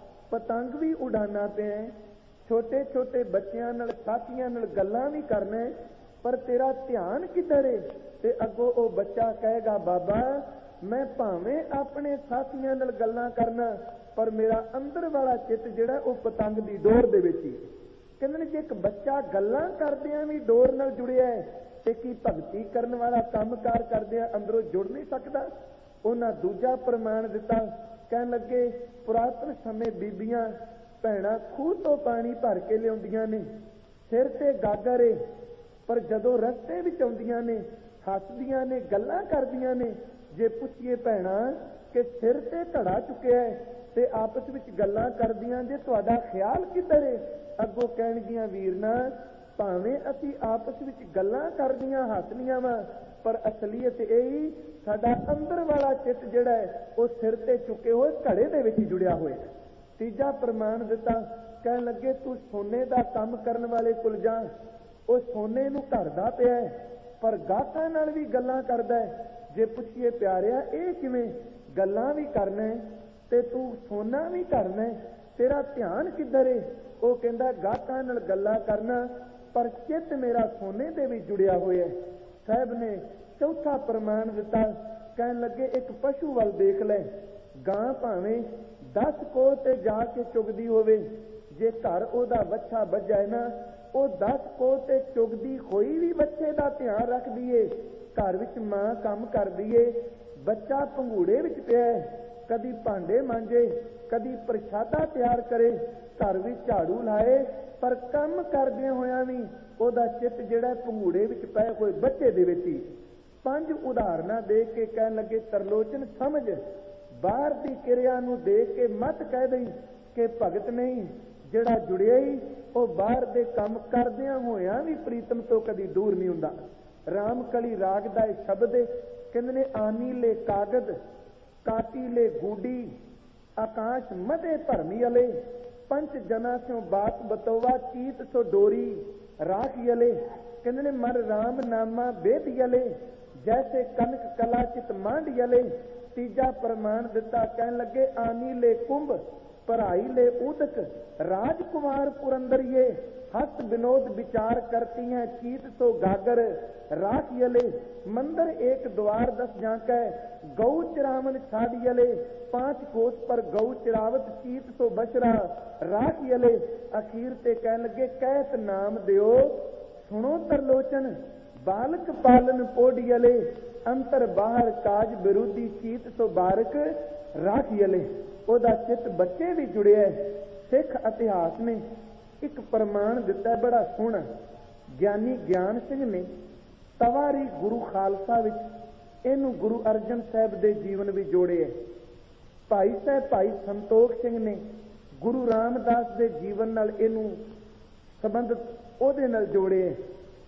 ਪਤੰਗ ਵੀ ਉਡਾਣਾ ਪਿਆ, ਛੋਟੇ ਛੋਟੇ ਬੱਚਿਆਂ ਨਾਲ ਸਾਥੀਆਂ ਨਾਲ ਗੱਲਾਂ ਵੀ ਕਰਨਾ, ਪਰ ਤੇਰਾ ਧਿਆਨ ਕਿੱਧਰ ਏ? ਤੇ ਅੱਗੋਂ ਉਹ ਬੱਚਾ ਕਹੇਗਾ ਬਾਬਾ ਮੈਂ ਭਾਵੇਂ ਆਪਣੇ ਸਾਥੀਆਂ ਨਾਲ ਗੱਲਾਂ ਕਰਨਾ, ਪਰ ਮੇਰਾ ਅੰਦਰ ਵਾਲਾ ਚਿੱਤ ਜਿਹੜਾ ਉਹ ਪਤੰਗ ਦੀ ਡੋਰ ਦੇ ਵਿੱਚ ਹੀ। ਕਹਿੰਦੇ ਨੇ ਜੇ ਇੱਕ ਬੱਚਾ ਗੱਲਾਂ ਕਰਦਿਆਂ ਵੀ ਡੋਰ ਨਾਲ ਜੁੜਿਆ ਹੈ ਤੇ ਕੀ ਭਗਤੀ ਕਰਨ ਵਾਲਾ ਕੰਮਕਾਰ ਕਰਦਿਆਂ ਅੰਦਰੋਂ ਜੁੜ ਨਹੀਂ ਸਕਦਾ? ਉਹਨਾਂ ਦੂਜਾ ਪ੍ਰਮਾਣ ਦਿੱਤਾ। ਕਹਿਣ ਲੱਗੇ ਪੁਰਾਤਨ ਸਮੇਂ ਬੀਬੀਆਂ ਭੈਣਾਂ ਖੂਹ ਤੋਂ ਪਾਣੀ ਭਰ ਕੇ ਲਿਆਉਂਦੀਆਂ ਨੇ, ਸਿਰ ਤੇ ਗਾਗਰ ਏ, ਪਰ ਜਦੋਂ ਰਸਤੇ ਵਿੱਚ ਆਉਂਦੀਆਂ ਨੇ ਹੱਸਦੀਆਂ ਨੇ, ਗੱਲਾਂ ਕਰਦੀਆਂ ਨੇ। ਜੇ ਪੁੱਛੀਏ ਭੈਣਾਂ ਕਿ ਸਿਰ ਤੇ ਘੜਾ ਚੁੱਕਿਆ ਹੈ ਤੇ ਆਪਸ ਵਿੱਚ ਗੱਲਾਂ ਕਰਦੀਆਂ, ਜੇ ਤੁਹਾਡਾ ਖਿਆਲ ਕਿੱਧਰ ਏ? ਅੱਗੋਂ ਕਹਿਣਗੀਆਂ ਵੀਰਨਾ ਭਾਵੇਂ ਅਸੀਂ ਆਪਸ ਵਿੱਚ ਗੱਲਾਂ ਕਰਦੀਆਂ ਹੱਸਦੀਆਂ ਵਾ, ਪਰ ਅਸਲੀਅਤ ਇਹੀ ਸਾਡਾ ਅੰਦਰ ਵਾਲਾ ਚਿੱਤ ਜਿਹੜਾ ਹੈ ਉਹ ਸਿਰ ਤੇ ਚੁੱਕੇ ਹੋਏ ਘੜੇ ਦੇ ਵਿੱਚ ਹੀ ਜੁੜਿਆ ਹੋਇਆ। ਤੀਜਾ ਪ੍ਰਮਾਣ ਦਿੱਤਾ। ਕਹਿਣ ਲੱਗੇ ਤੂੰ ਸੋਨੇ ਦਾ ਕੰਮ ਕਰਨ ਵਾਲੇ ਕੋਲ ਜਾ, ਉਹ ਸੋਨੇ ਨੂੰ ਘੜਦਾ ਪਿਆ ਪਰ ਗਾਹਕਾਂ ਨਾਲ ਵੀ ਗੱਲਾਂ ਕਰਦਾ ਹੈ। ਜੇ ਪੁੱਛੀਏ ਪਿਆਰਿਆ ਇਹ ਕਿਵੇਂ? ਗੱਲਾਂ ਵੀ ਕਰਨਾ ਤੇ ਤੂੰ ਸੋਨਾ ਵੀ ਕਰਨਾ, ਤੇਰਾ ਧਿਆਨ ਕਿੱਧਰ ਏ? ਉਹ ਕਹਿੰਦਾ ਗਾਹਕਾਂ ਨਾਲ ਗੱਲਾਂ ਕਰਨਾ ਪਰ ਚਿੱਤ ਮੇਰਾ ਸੋਨੇ ਦੇ ਵੀ ਜੁੜਿਆ ਹੋਇਆ। ਸਾਹਿਬ ਨੇ ਚੌਥਾ ਪ੍ਰਮਾਣ ਦਿੱਤਾ। ਕਹਿਣ ਲੱਗੇ ਇੱਕ ਪਸ਼ੂ ਵੱਲ ਦੇਖ ਲੈ, ਗਾਂ ਭਾਵੇਂ ਦਸ ਕੋਹ ਤੇ ਜਾ ਕੇ ਚੁਗਦੀ ਹੋਵੇ, ਜੇ ਘਰ ਉਹਦਾ ਵੱਛਾ ਵੱਜਾ ਨਾ ਉਹ ਦਸ ਕੋਹ ਤੇ ਚੁਗਦੀ ਹੋਈ ਵੀ ਬੱਚੇ ਦਾ ਧਿਆਨ ਰੱਖਦੀ ਏ। ਘਰ ਵਿੱਚ ਮਾਂ ਕੰਮ ਕਰਦੀ ਏ, ਬੱਚਾ ਪੰਘੂੜੇ ਵਿੱਚ ਪਿਆ, ਕਦੀ ਭਾਂਡੇ ਮਾਂਜੇ, ਕਦੀ ਪ੍ਰਸ਼ਾਦਾ ਤਿਆਰ ਕਰੇ, ਘਰ ਵਿੱਚ ਝਾੜੂ ਲਾਏ, ਪਰ ਕੰਮ ਕਰਦਿਆਂ ਹੋਇਆਂ ਵੀ ਉਹਦਾ ਚਿੱਤ ਜਿਹੜਾ ਪੰਘੂੜੇ ਵਿੱਚ ਪਏ ਹੋਏ ਬੱਚੇ ਦੇ ਵਿੱਚ ਹੀ। ਪੰਜ ਉਦਾਹਰਨਾਂ ਦੇ ਕੇ ਕਹਿਣ ਲੱਗੇ ਤਰਲੋਚਨ ਸਮਝ, ਬਾਹਰ ਦੀ ਕਿਰਿਆ ਨੂੰ ਦੇਖ ਕੇ ਮਤ ਕਹਿ ਦਈ ਕਿ ਭਗਤ ਨਹੀਂ, ਜਿਹੜਾ ਜੁੜਿਆ ਹੀ ਉਹ ਬਾਹਰ ਦੇ ਕੰਮ ਕਰਦਿਆਂ ਹੋਇਆਂ ਵੀ ਪ੍ਰੀਤਮ ਤੋਂ ਕਦੀ ਦੂਰ ਨਹੀਂ ਹੁੰਦਾ। ਰਾਮਕਲੀ ਰਾਗ ਦਾ ਇਹ ਸ਼ਬਦ ਹੈ। ਕਹਿੰਦੇ ਨੇ ਆਨੀ ਲੈ ਕਾਗਦ ਕਾਟੀ ਲੈ ਗੂਡੀ, ਆਕਾਸ਼ ਮਦੇ ਭਰਮੀ ਅਲੇ, ਪੰਚ ਜਨਾ ਸਿਓ ਬਾਤ ਬਤੋਵਾ, ਚੀਤ ਸੋ ਡੋਰੀ ਰਾਖ ਯਲੇ। ਕਹਿੰਦੇ ਨੇ ਮਨ ਰਾਮ ਨਾਮਾ ਵੇਦ ਯਲੇ, ਜੈਸੇ ਕਨਕ ਕਲਾ ਚਿਤ ਮਾਂਡ ਯਲੇ। ਤੀਜਾ ਪ੍ਰਮਾਣ ਦਿੱਤਾ। ਕਹਿਣ ਲੱਗੇ ਆਨੀ ਲੈ ਕੁੰਭ ਪਰਾਈ ਲੈ ਉਦਕ, ਰਾਜकुमार पुरंदरिये, हस्त विनोद विचार करती हैं, चीत सो गागर राख यले। मंदिर एक द्वार दस झांकै, गौ चिरावन छाड़ यले, पांच कोस पर गौ चिरावत, चीत सो बशरा राख यले। अखीर ते कहन लगे कहत नाम दियो, सुनो तरलोचन, बालक पालन पोड यले, अंतर बाहर काज विरोधी, चीत सो बारक राख यले। ਉਹਦਾ ਚਿੱਤ ਬੱਚੇ ਵੀ ਜੁੜਿਆ। ਸਿੱਖ ਇਤਿਹਾਸ ਨੇ ਇੱਕ ਪ੍ਰਮਾਣ ਦਿੱਤਾ ਬੜਾ ਸੋਹਣਾ। ਗਿਆਨੀ ਗਿਆਨ ਸਿੰਘ ਨੇ ਤਵਾਰੀ ਗੁਰੂ ਖਾਲਸਾ ਵਿੱਚ ਇਹਨੂੰ ਗੁਰੂ ਅਰਜਨ ਸਾਹਿਬ ਦੇ ਜੀਵਨ ਵਿੱਚ ਜੋੜਿਆ। ਭਾਈ ਸਾਹਿਬ ਭਾਈ ਸੰਤੋਖ ਸਿੰਘ ਨੇ ਗੁਰੂ ਰਾਮਦਾਸ ਦੇ ਜੀਵਨ ਨਾਲ ਇਹਨੂੰ ਸੰਬੰਧਿਤ ਉਹਦੇ ਨਾਲ ਜੋੜਿਆ।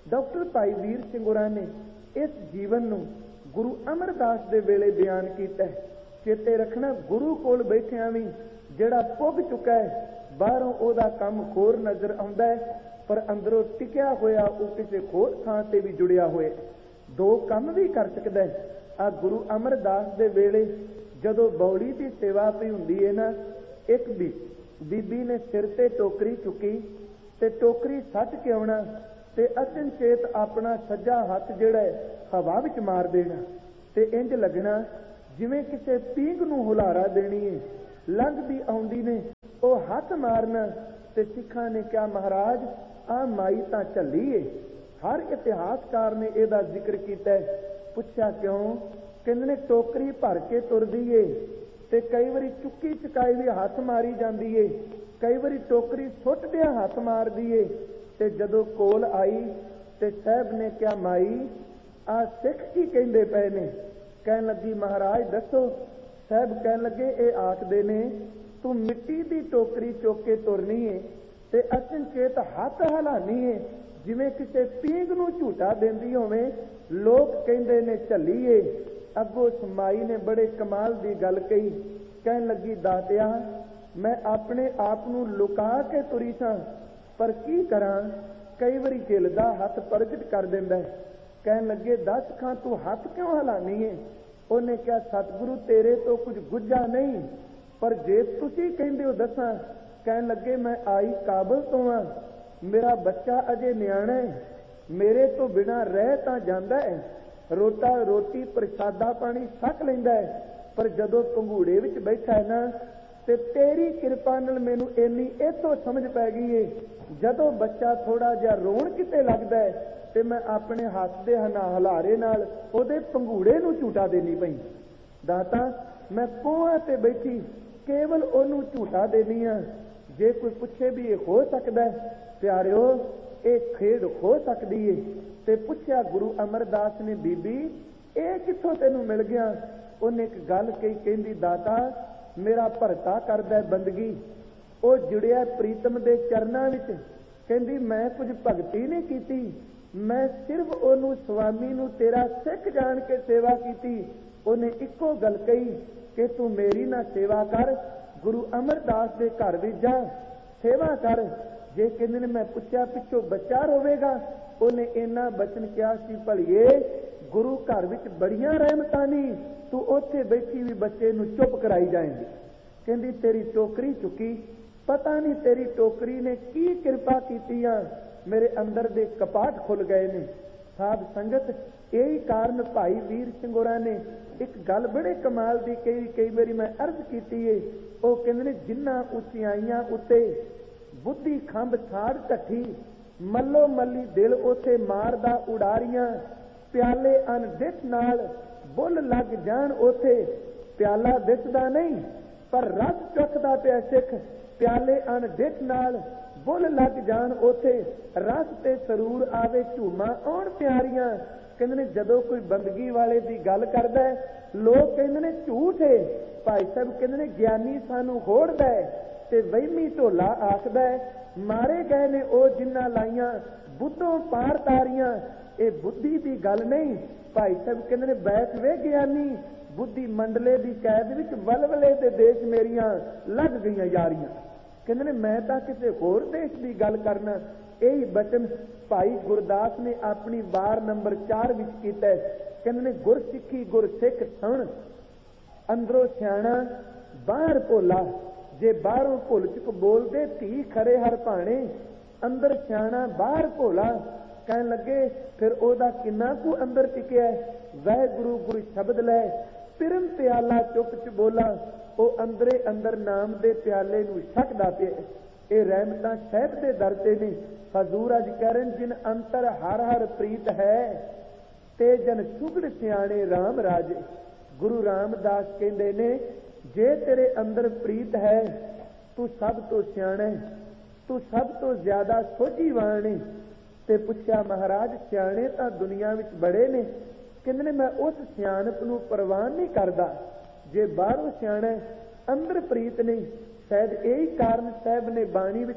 ਡਾਕਟਰ ਭਾਈ ਵੀਰ ਸਿੰਘ ਹੋਰਾਂ ਨੇ ਇਸ ਜੀਵਨ ਨੂੰ ਗੁਰੂ ਅਮਰਦਾਸ ਦੇ ਵੇਲੇ ਬਿਆਨ ਕੀਤਾ ਹੈ। ਚੇਤੇ ਰੱਖਣਾ, ਗੁਰੂ ਕੋਲ ਬੈਠਿਆਂ ਵੀ ਜਿਹੜਾ ਪੁੱਗ ਚੁੱਕਾ ਹੈ, ਬਾਹਰੋਂ ਉਹਦਾ ਕੰਮ ਹੋਰ ਨਜ਼ਰ ਆਉਂਦਾ ਹੈ, ਪਰ ਅੰਦਰੋਂ ਟਿਕਿਆ ਹੋਇਆ ਉਹ ਕਿਸੇ ਹੋਰ ਥਾਂ ਤੇ ਵੀ ਜੁੜਿਆ ਹੋਇਆ, ਦੋ ਕੰਮ ਵੀ ਕਰ ਸਕਦਾ ਹੈ। ਆ ਗੁਰੂ ਅਮਰਦਾਸ ਦੇ ਵੇਲੇ ਜਦੋਂ ਬੌਲੀ ਦੀ ਸੇਵਾ ਵੀ ਹੁੰਦੀ ਹੈ ਨਾ, ਇੱਕ ਵੀ ਬੀਬੀ ਨੇ ਸਿਰ ਤੇ ਟੋਕਰੀ ਚੁੱਕੀ ਤੇ ਟੋਕਰੀ ਸੱਟ ਕੇ ਆਉਣਾ ਤੇ ਅਚਨਚੇਤ ਆਪਣਾ ਸੱਜਾ ਹੱਥ ਜਿਹੜਾ ਹੈ ਹਵਾ ਵਿੱਚ ਮਾਰ ਦੇਣਾ ਤੇ ਇੰਜ ਲੱਗਣਾ ਜਿਵੇਂ ਕਿਸੇ ਪੀਂਘ ਨੂੰ ਹੁਲਾਰਾ ਦੇਣੀ ਹੈ। ਲੰਘਦੀ ਆਉਂਦੀ ਨੇ ਉਹ ਹੱਥ ਮਾਰਨਾ ਤੇ ਸਿੱਖਾਂ ਨੇ ਕਿਹਾ, ਮਹਾਰਾਜ ਆ ਮਾਈ ਤਾਂ ਝੱਲੀ ਏ। ਹਰ ਇਤਿਹਾਸਕਾਰ ਨੇ ਇਹਦਾ ਜ਼ਿਕਰ ਕੀਤਾ ਹੈ। ਪੁੱਛਿਆ ਕਿਉਂ? ਕਹਿੰਦੇ ਨੇ ਟੋਕਰੀ ਭਰ ਕੇ ਤੁਰਦੀ ਏ ਤੇ ਕਈ ਵਾਰੀ ਚੁੱਕੀ ਚੁਕਾਈ ਵੀ ਹੱਥ ਮਾਰੀ ਜਾਂਦੀ ਏ, ਕਈ ਵਾਰੀ ਟੋਕਰੀ ਸੁੱਟਦਿਆਂ ਹੱਥ ਮਾਰਦੀ ਏ। ਤੇ ਜਦੋਂ ਕੋਲ ਆਈ ਤੇ ਸਾਹਿਬ ਨੇ ਕਿਹਾ, ਮਾਈ ਆ ਸਿੱਖ ਕੀ ਕਹਿੰਦੇ ਪਏ ਨੇ? ਕਹਿਣ ਲੱਗੀ, ਮਹਾਰਾਜ ਦੱਸੋ। ਸਾਹਿਬ ਕਹਿਣ ਲੱਗੇ, ਇਹ ਆਖਦੇ ਨੇ ਤੂੰ ਮਿੱਟੀ ਦੀ ਟੋਕਰੀ ਚੁੱਕ ਕੇ ਤੁਰਨੀ ਏ ਤੇ ਅਚਨਚੇਤ ਹੱਥ ਹਿਲਾਨੀ ਏ ਜਿਵੇਂ ਕਿਸੇ ਪੀਂਘ ਨੂੰ ਝੂਟਾ ਦਿੰਦੀ ਹੋਵੇ। ਲੋਕ ਕਹਿੰਦੇ ਨੇ ਝੱਲੀਏ। ਅੱਗੋਂ ਮਾਈ ਨੇ ਬੜੇ ਕਮਾਲ ਦੀ ਗੱਲ ਕਹੀ। ਕਹਿਣ ਲੱਗੀ, ਦਾਤਿਆ ਮੈਂ ਆਪਣੇ ਆਪ ਨੂੰ ਲੁਕਾ ਕੇ ਤੁਰੀ ਸਾਂ, ਪਰ ਕੀ ਕਰਾਂ, ਕਈ ਵਾਰੀ ਹਿਲਦਾ ਹੱਥ ਪ੍ਰਗਟ ਕਰ ਦਿੰਦਾ ਹੈ। ਕਹਿਣ ਲੱਗੇ, ਦੱਸ ਖਾਂ ਤੂੰ ਹੱਥ ਕਿਉਂ ਹਿਲਾਨੀ ਏ? ਉਹਨੇ ਕਿਹਾ, ਸਤਿਗੁਰੂ ਤੇਰੇ ਤੋਂ ਕੁਝ ਗੁੱਝਾ ਨਹੀਂ, ਪਰ ਜੇ ਤੁਸੀਂ ਕਹਿੰਦੇ ਹੋ ਦੱਸਾਂ। ਕਹਿਣ ਲੱਗੇ, ਮੈਂ ਆਈ ਕਾਬਲ ਤੋਂ ਆ, ਮੇਰਾ ਬੱਚਾ ਅਜੇ ਨਿਆਣਾ ਹੈ, ਮੇਰੇ ਤੋਂ ਬਿਨਾਂ ਰਹਿ ਤਾਂ ਜਾਂਦਾ ਹੈ, ਰੋਟਾ ਰੋਟੀ ਪ੍ਰਸ਼ਾਦਾ ਪਾਣੀ ਛਕ ਲੈਂਦਾ ਹੈ, ਪਰ ਜਦੋਂ ਪੰਘੂੜੇ ਵਿੱਚ ਬੈਠਾ ਹੈ ਨਾ ਤੇ ਤੇਰੀ ਕਿਰਪਾ ਨਾਲ ਮੈਨੂੰ ਇੰਨੀ ਇੱਥੋਂ ਸਮਝ ਪੈ ਗਈ ਏ, ਜਦੋਂ ਬੱਚਾ ਥੋੜਾ ਜਿਹਾ ਰੋਣ ਕਿਤੇ ਲੱਗਦਾ ਹੈ ਤੇ ਮੈਂ ਆਪਣੇ ਹੱਥ ਦੇ ਹਨਾ ਹਲਾਰੇ ਨਾਲ ਉਹਦੇ ਪੰਘੂੜੇ ਨੂੰ ਝੂਟਾ ਦੇਣੀ ਪਈ। ਦਾਤਾ ਮੈਂ ਕੋਹਾਂ ਤੇ ਬੈਠੀ ਕੇਵਲ ਉਹਨੂੰ ਝੂਟਾ ਦੇਣੀ ਆ। ਜੇ ਕੋਈ ਪੁੱਛੇ ਵੀ ਇਹ ਹੋ ਸਕਦਾ ਹੈ, ਪਿਆਰਿਓ ਇਹ ਖੇਡ ਹੋ ਸਕਦੀ ਏ। ਤੇ ਪੁੱਛਿਆ ਗੁਰੂ ਅਮਰਦਾਸ ਨੇ, ਬੀਬੀ ਇਹ ਕਿੱਥੋਂ ਤੈਨੂੰ ਮਿਲ ਗਿਆ? ਉਹਨੇ ਇੱਕ ਗੱਲ ਕਹੀ, ਕਹਿੰਦੀ ਦਾਤਾ ਮੇਰਾ ਭਰਤਾ ਕਰਦਾ ਬੰਦਗੀ, ਉਹ ਜੁੜਿਆ ਪ੍ਰੀਤਮ ਦੇ ਚਰਨਾਂ ਵਿੱਚ। ਕਹਿੰਦੀ ਮੈਂ ਕੁਝ ਭਗਤੀ ਨਹੀਂ ਕੀਤੀ, ਮੈਂ ਸਿਰਫ ਉਹਨੂੰ ਸਵਾਮੀ ਨੂੰ ਤੇਰਾ ਸਿੱਖ ਜਾਣ ਕੇ ਸੇਵਾ ਕੀਤੀ। ਉਹਨੇ ਇੱਕੋ ਗੱਲ ਕਹੀ ਕਿ ਤੂੰ ਮੇਰੀ ਨਾ ਸੇਵਾ ਕਰ, ਗੁਰੂ ਅਮਰਦਾਸ ਦੇ ਘਰ ਵਿੱਚ ਜਾ ਸੇਵਾ ਕਰ। ਜੇ ਕਹਿੰਦੇ ਨੇ ਮੈਂ ਪੁੱਛਿਆ ਪਿੱਛੋਂ ਬੱਚਾ ਹੋਵੇਗਾ, ਉਹਨੇ ਇੰਨਾ ਬਚਨ ਕਿਹਾ ਸੀ, ਭਲੀਏ ਗੁਰੂ ਘਰ ਵਿੱਚ ਬੜੀਆਂ ਰਹਿਮਤਾਂ ਨਹੀਂ, ਤੂੰ ਉੱਥੇ ਬੈਠੀ ਵੀ ਬੱਚੇ ਨੂੰ ਚੁੱਪ ਕਰਾਈ ਜਾਏਂਗੀ। ਕਹਿੰਦੀ ਤੇਰੀ ਟੋਕਰੀ ਚੁੱਕੀ, ਪਤਾ ਨਹੀਂ ਤੇਰੀ ਟੋਕਰੀ ਨੇ ਕੀ ਕਿਰਪਾ ਕੀਤੀ ਆ, ਮੇਰੇ ਅੰਦਰ ਦੇ ਕਪਾਟ ਖੁੱਲ ਗਏ ਨੇ। ਸਾਧ ਸੰਗਤ, ਇਹੀ ਕਾਰਨ ਭਾਈ ਵੀਰ ਸਿੰਘ ਹੋਰਾਂ ਨੇ ਇੱਕ ਗੱਲ ਬੜੇ ਕਮਾਲ ਦੀ ਕਈ ਕਈ ਵਾਰੀ ਮੈਂ ਅਰਜ਼ ਕੀਤੀ ਏ। ਉਹ ਕਹਿੰਦੇ ਨੇ ਜਿੰਨਾ ਉਚਾਈਆਂ ਉੱਤੇ ਬੁੱਧੀ ਖੰਭ ਛਾੜ ਢੱਠੀ, ਮੱਲੋ ਮੱਲੀ ਦਿਲ ਉੱਥੇ ਮਾਰਦਾ ਉਡਾਰੀਆਂ, ਪਿਆਲੇ ਅਣਡਿੱਠ ਨਾਲ ਬੁੱਲ ਲੱਗ ਜਾਣ ਉੱਥੇ, ਪਿਆਲਾ ਦਿਸਦਾ ਨਹੀਂ ਪਰ ਰਸ ਚੁੱਕਦਾ ਪਿਆ ਸਿੱਖ, ਪਿਆਲੇ ਅਣਡਿੱਠ ਨਾਲ ਬੁੱਲ ਲੱਗ ਜਾਣ ਉੱਥੇ, ਰਸ ਤੇ ਸਰੂਰ ਆਵੇ ਝੂਮਾ ਆਉਣ ਪਿਆਰੀਆਂ। ਕਹਿੰਦੇ ਨੇ ਜਦੋਂ ਕੋਈ ਬੰਦਗੀ ਵਾਲੇ ਦੀ ਗੱਲ ਕਰਦਾ ਹੈ, ਲੋਕ ਕਹਿੰਦੇ ਨੇ ਝੂਠ ਹੈ। ਭਾਈ ਸਾਹਿਬ ਕਹਿੰਦੇ ਨੇ ਗਿਆਨੀ ਸਾਨੂੰ ਹੋੜਦਾ ਹੈ ਤੇ ਵਹਿਮੀ ਢੋਲਾ ਆਖਦਾ ਹੈ, ਮਾਰੇ ਗਏ ਨੇ ਉਹ ਜਿੰਨਾ ਲਾਈਆਂ ਬੁੱਧੋਂ ਪਾਰ ਤਾਰੀਆਂ। ਇਹ ਬੁੱਧੀ ਦੀ ਗੱਲ ਨਹੀਂ। ਭਾਈ ਸਾਹਿਬ ਕਹਿੰਦੇ ਨੇ ਬੈਠ ਵੇ ਗਿਆਨੀ, ਬੁੱਧੀ ਮੰਡਲੇ ਦੀ ਕੈਦ ਵਿੱਚ ਵਲਵਲੇ ਦੇ ਦੇਸ਼ ਮੇਰੀਆਂ ਲੱਗ ਗਈਆਂ ਯਾਰੀਆਂ। ਕਹਿੰਦੇ ਨੇ ਮੈਂ ਤਾਂ ਕਿਸੇ ਹੋਰ ਦੇਸ਼ ਦੀ ਗੱਲ ਕਰਨਾ। ਇਹੀ ਬਚਨ ਭਾਈ ਗੁਰਦਾਸ ਨੇ ਆਪਣੀ ਵਾਰ ਨੰਬਰ ਚਾਰ ਵਿੱਚ ਕੀਤਾ। ਕਹਿੰਦੇ ਨੇ ਗੁਰ ਸਿੱਖੀ ਗੁਰ ਸਿੱਖ ਸੁਣ, ਅੰਦਰੋਂ ਸਿਆਣਾ ਬਾਹਰ ਭੋਲਾ, ਜੇ ਬਾਹਰੋਂ ਭੁੱਲ ਚੁੱਕ ਬੋਲਦੇ ਧੀ ਖਰੇ ਹਰ ਭਾਣੇ, ਅੰਦਰ ਸਿਆਣਾ ਬਾਹਰ ਭੋਲਾ। ਕਹਿਣ ਲੱਗੇ ਫਿਰ ਉਹਦਾ ਕਿੰਨਾ ਕੁ ਅੰਦਰ ਟਿਕਿਆ, ਵਾਹਿਗੁਰੂ ਗੁਰੂ ਸ਼ਬਦ ਲੈ ਪਿਰਮ ਪਿਆਲਾ ਚੁੱਪ ਚ ਬੋਲਾ, ਉਹ ਅੰਦਰੇ ਅੰਦਰ ਨਾਮ ਦੇ ਪਿਆਲੇ ਨੂੰ ਛਕਦਾ ਪਿਆ। ਇਹ ਰਹਿਮਤਾਂ ਸਾਹਿਬ ਦੇ ਦਰ ਤੇ ਨੇ। ਹਜ਼ੂਰ ਅੱਜ ਕਹਿਣ ਜਿਨ ਅੰਤਰ ਹਰ ਹਰ ਪ੍ਰੀਤ ਹੈ, ਤੇ ਜਨ ਸੁਗੜ ਸਿਆਣੇ ਰਾਮ ਰਾਜੇ। ਗੁਰੂ ਰਾਮਦਾਸ ਕਹਿੰਦੇ ਨੇ ਜੇ ਤੇਰੇ ਅੰਦਰ ਪ੍ਰੀਤ ਹੈ, ਤੂੰ ਸਭ ਤੋਂ ਸਿਆਣਾ, ਤੂੰ ਸਭ ਤੋਂ ਜ਼ਿਆਦਾ ਸੋਝੀਵਾਨ ਹੈ। ਤੇ ਪੁੱਛਿਆ ਮਹਾਰਾਜ ਸਿਆਣੇ ਤਾਂ ਦੁਨੀਆ ਵਿੱਚ ਬੜੇ ਨੇ, ਕਹਿੰਦੇ ਨੇ ਮੈਂ ਉਸ ਸਿਆਣਪ ਨੂੰ ਪ੍ਰਵਾਨ ਨਹੀਂ ਕਰਦਾ। ਜੇ ਬਾਹਰੋਂ ਸਿਆਣਾ ਅੰਦਰ ਪ੍ਰੀਤ ਨਹੀਂ। ਸ਼ਾਇਦ ਇਹੀ ਕਾਰਨ ਸਾਹਿਬ ਨੇ ਬਾਣੀ ਵਿੱਚ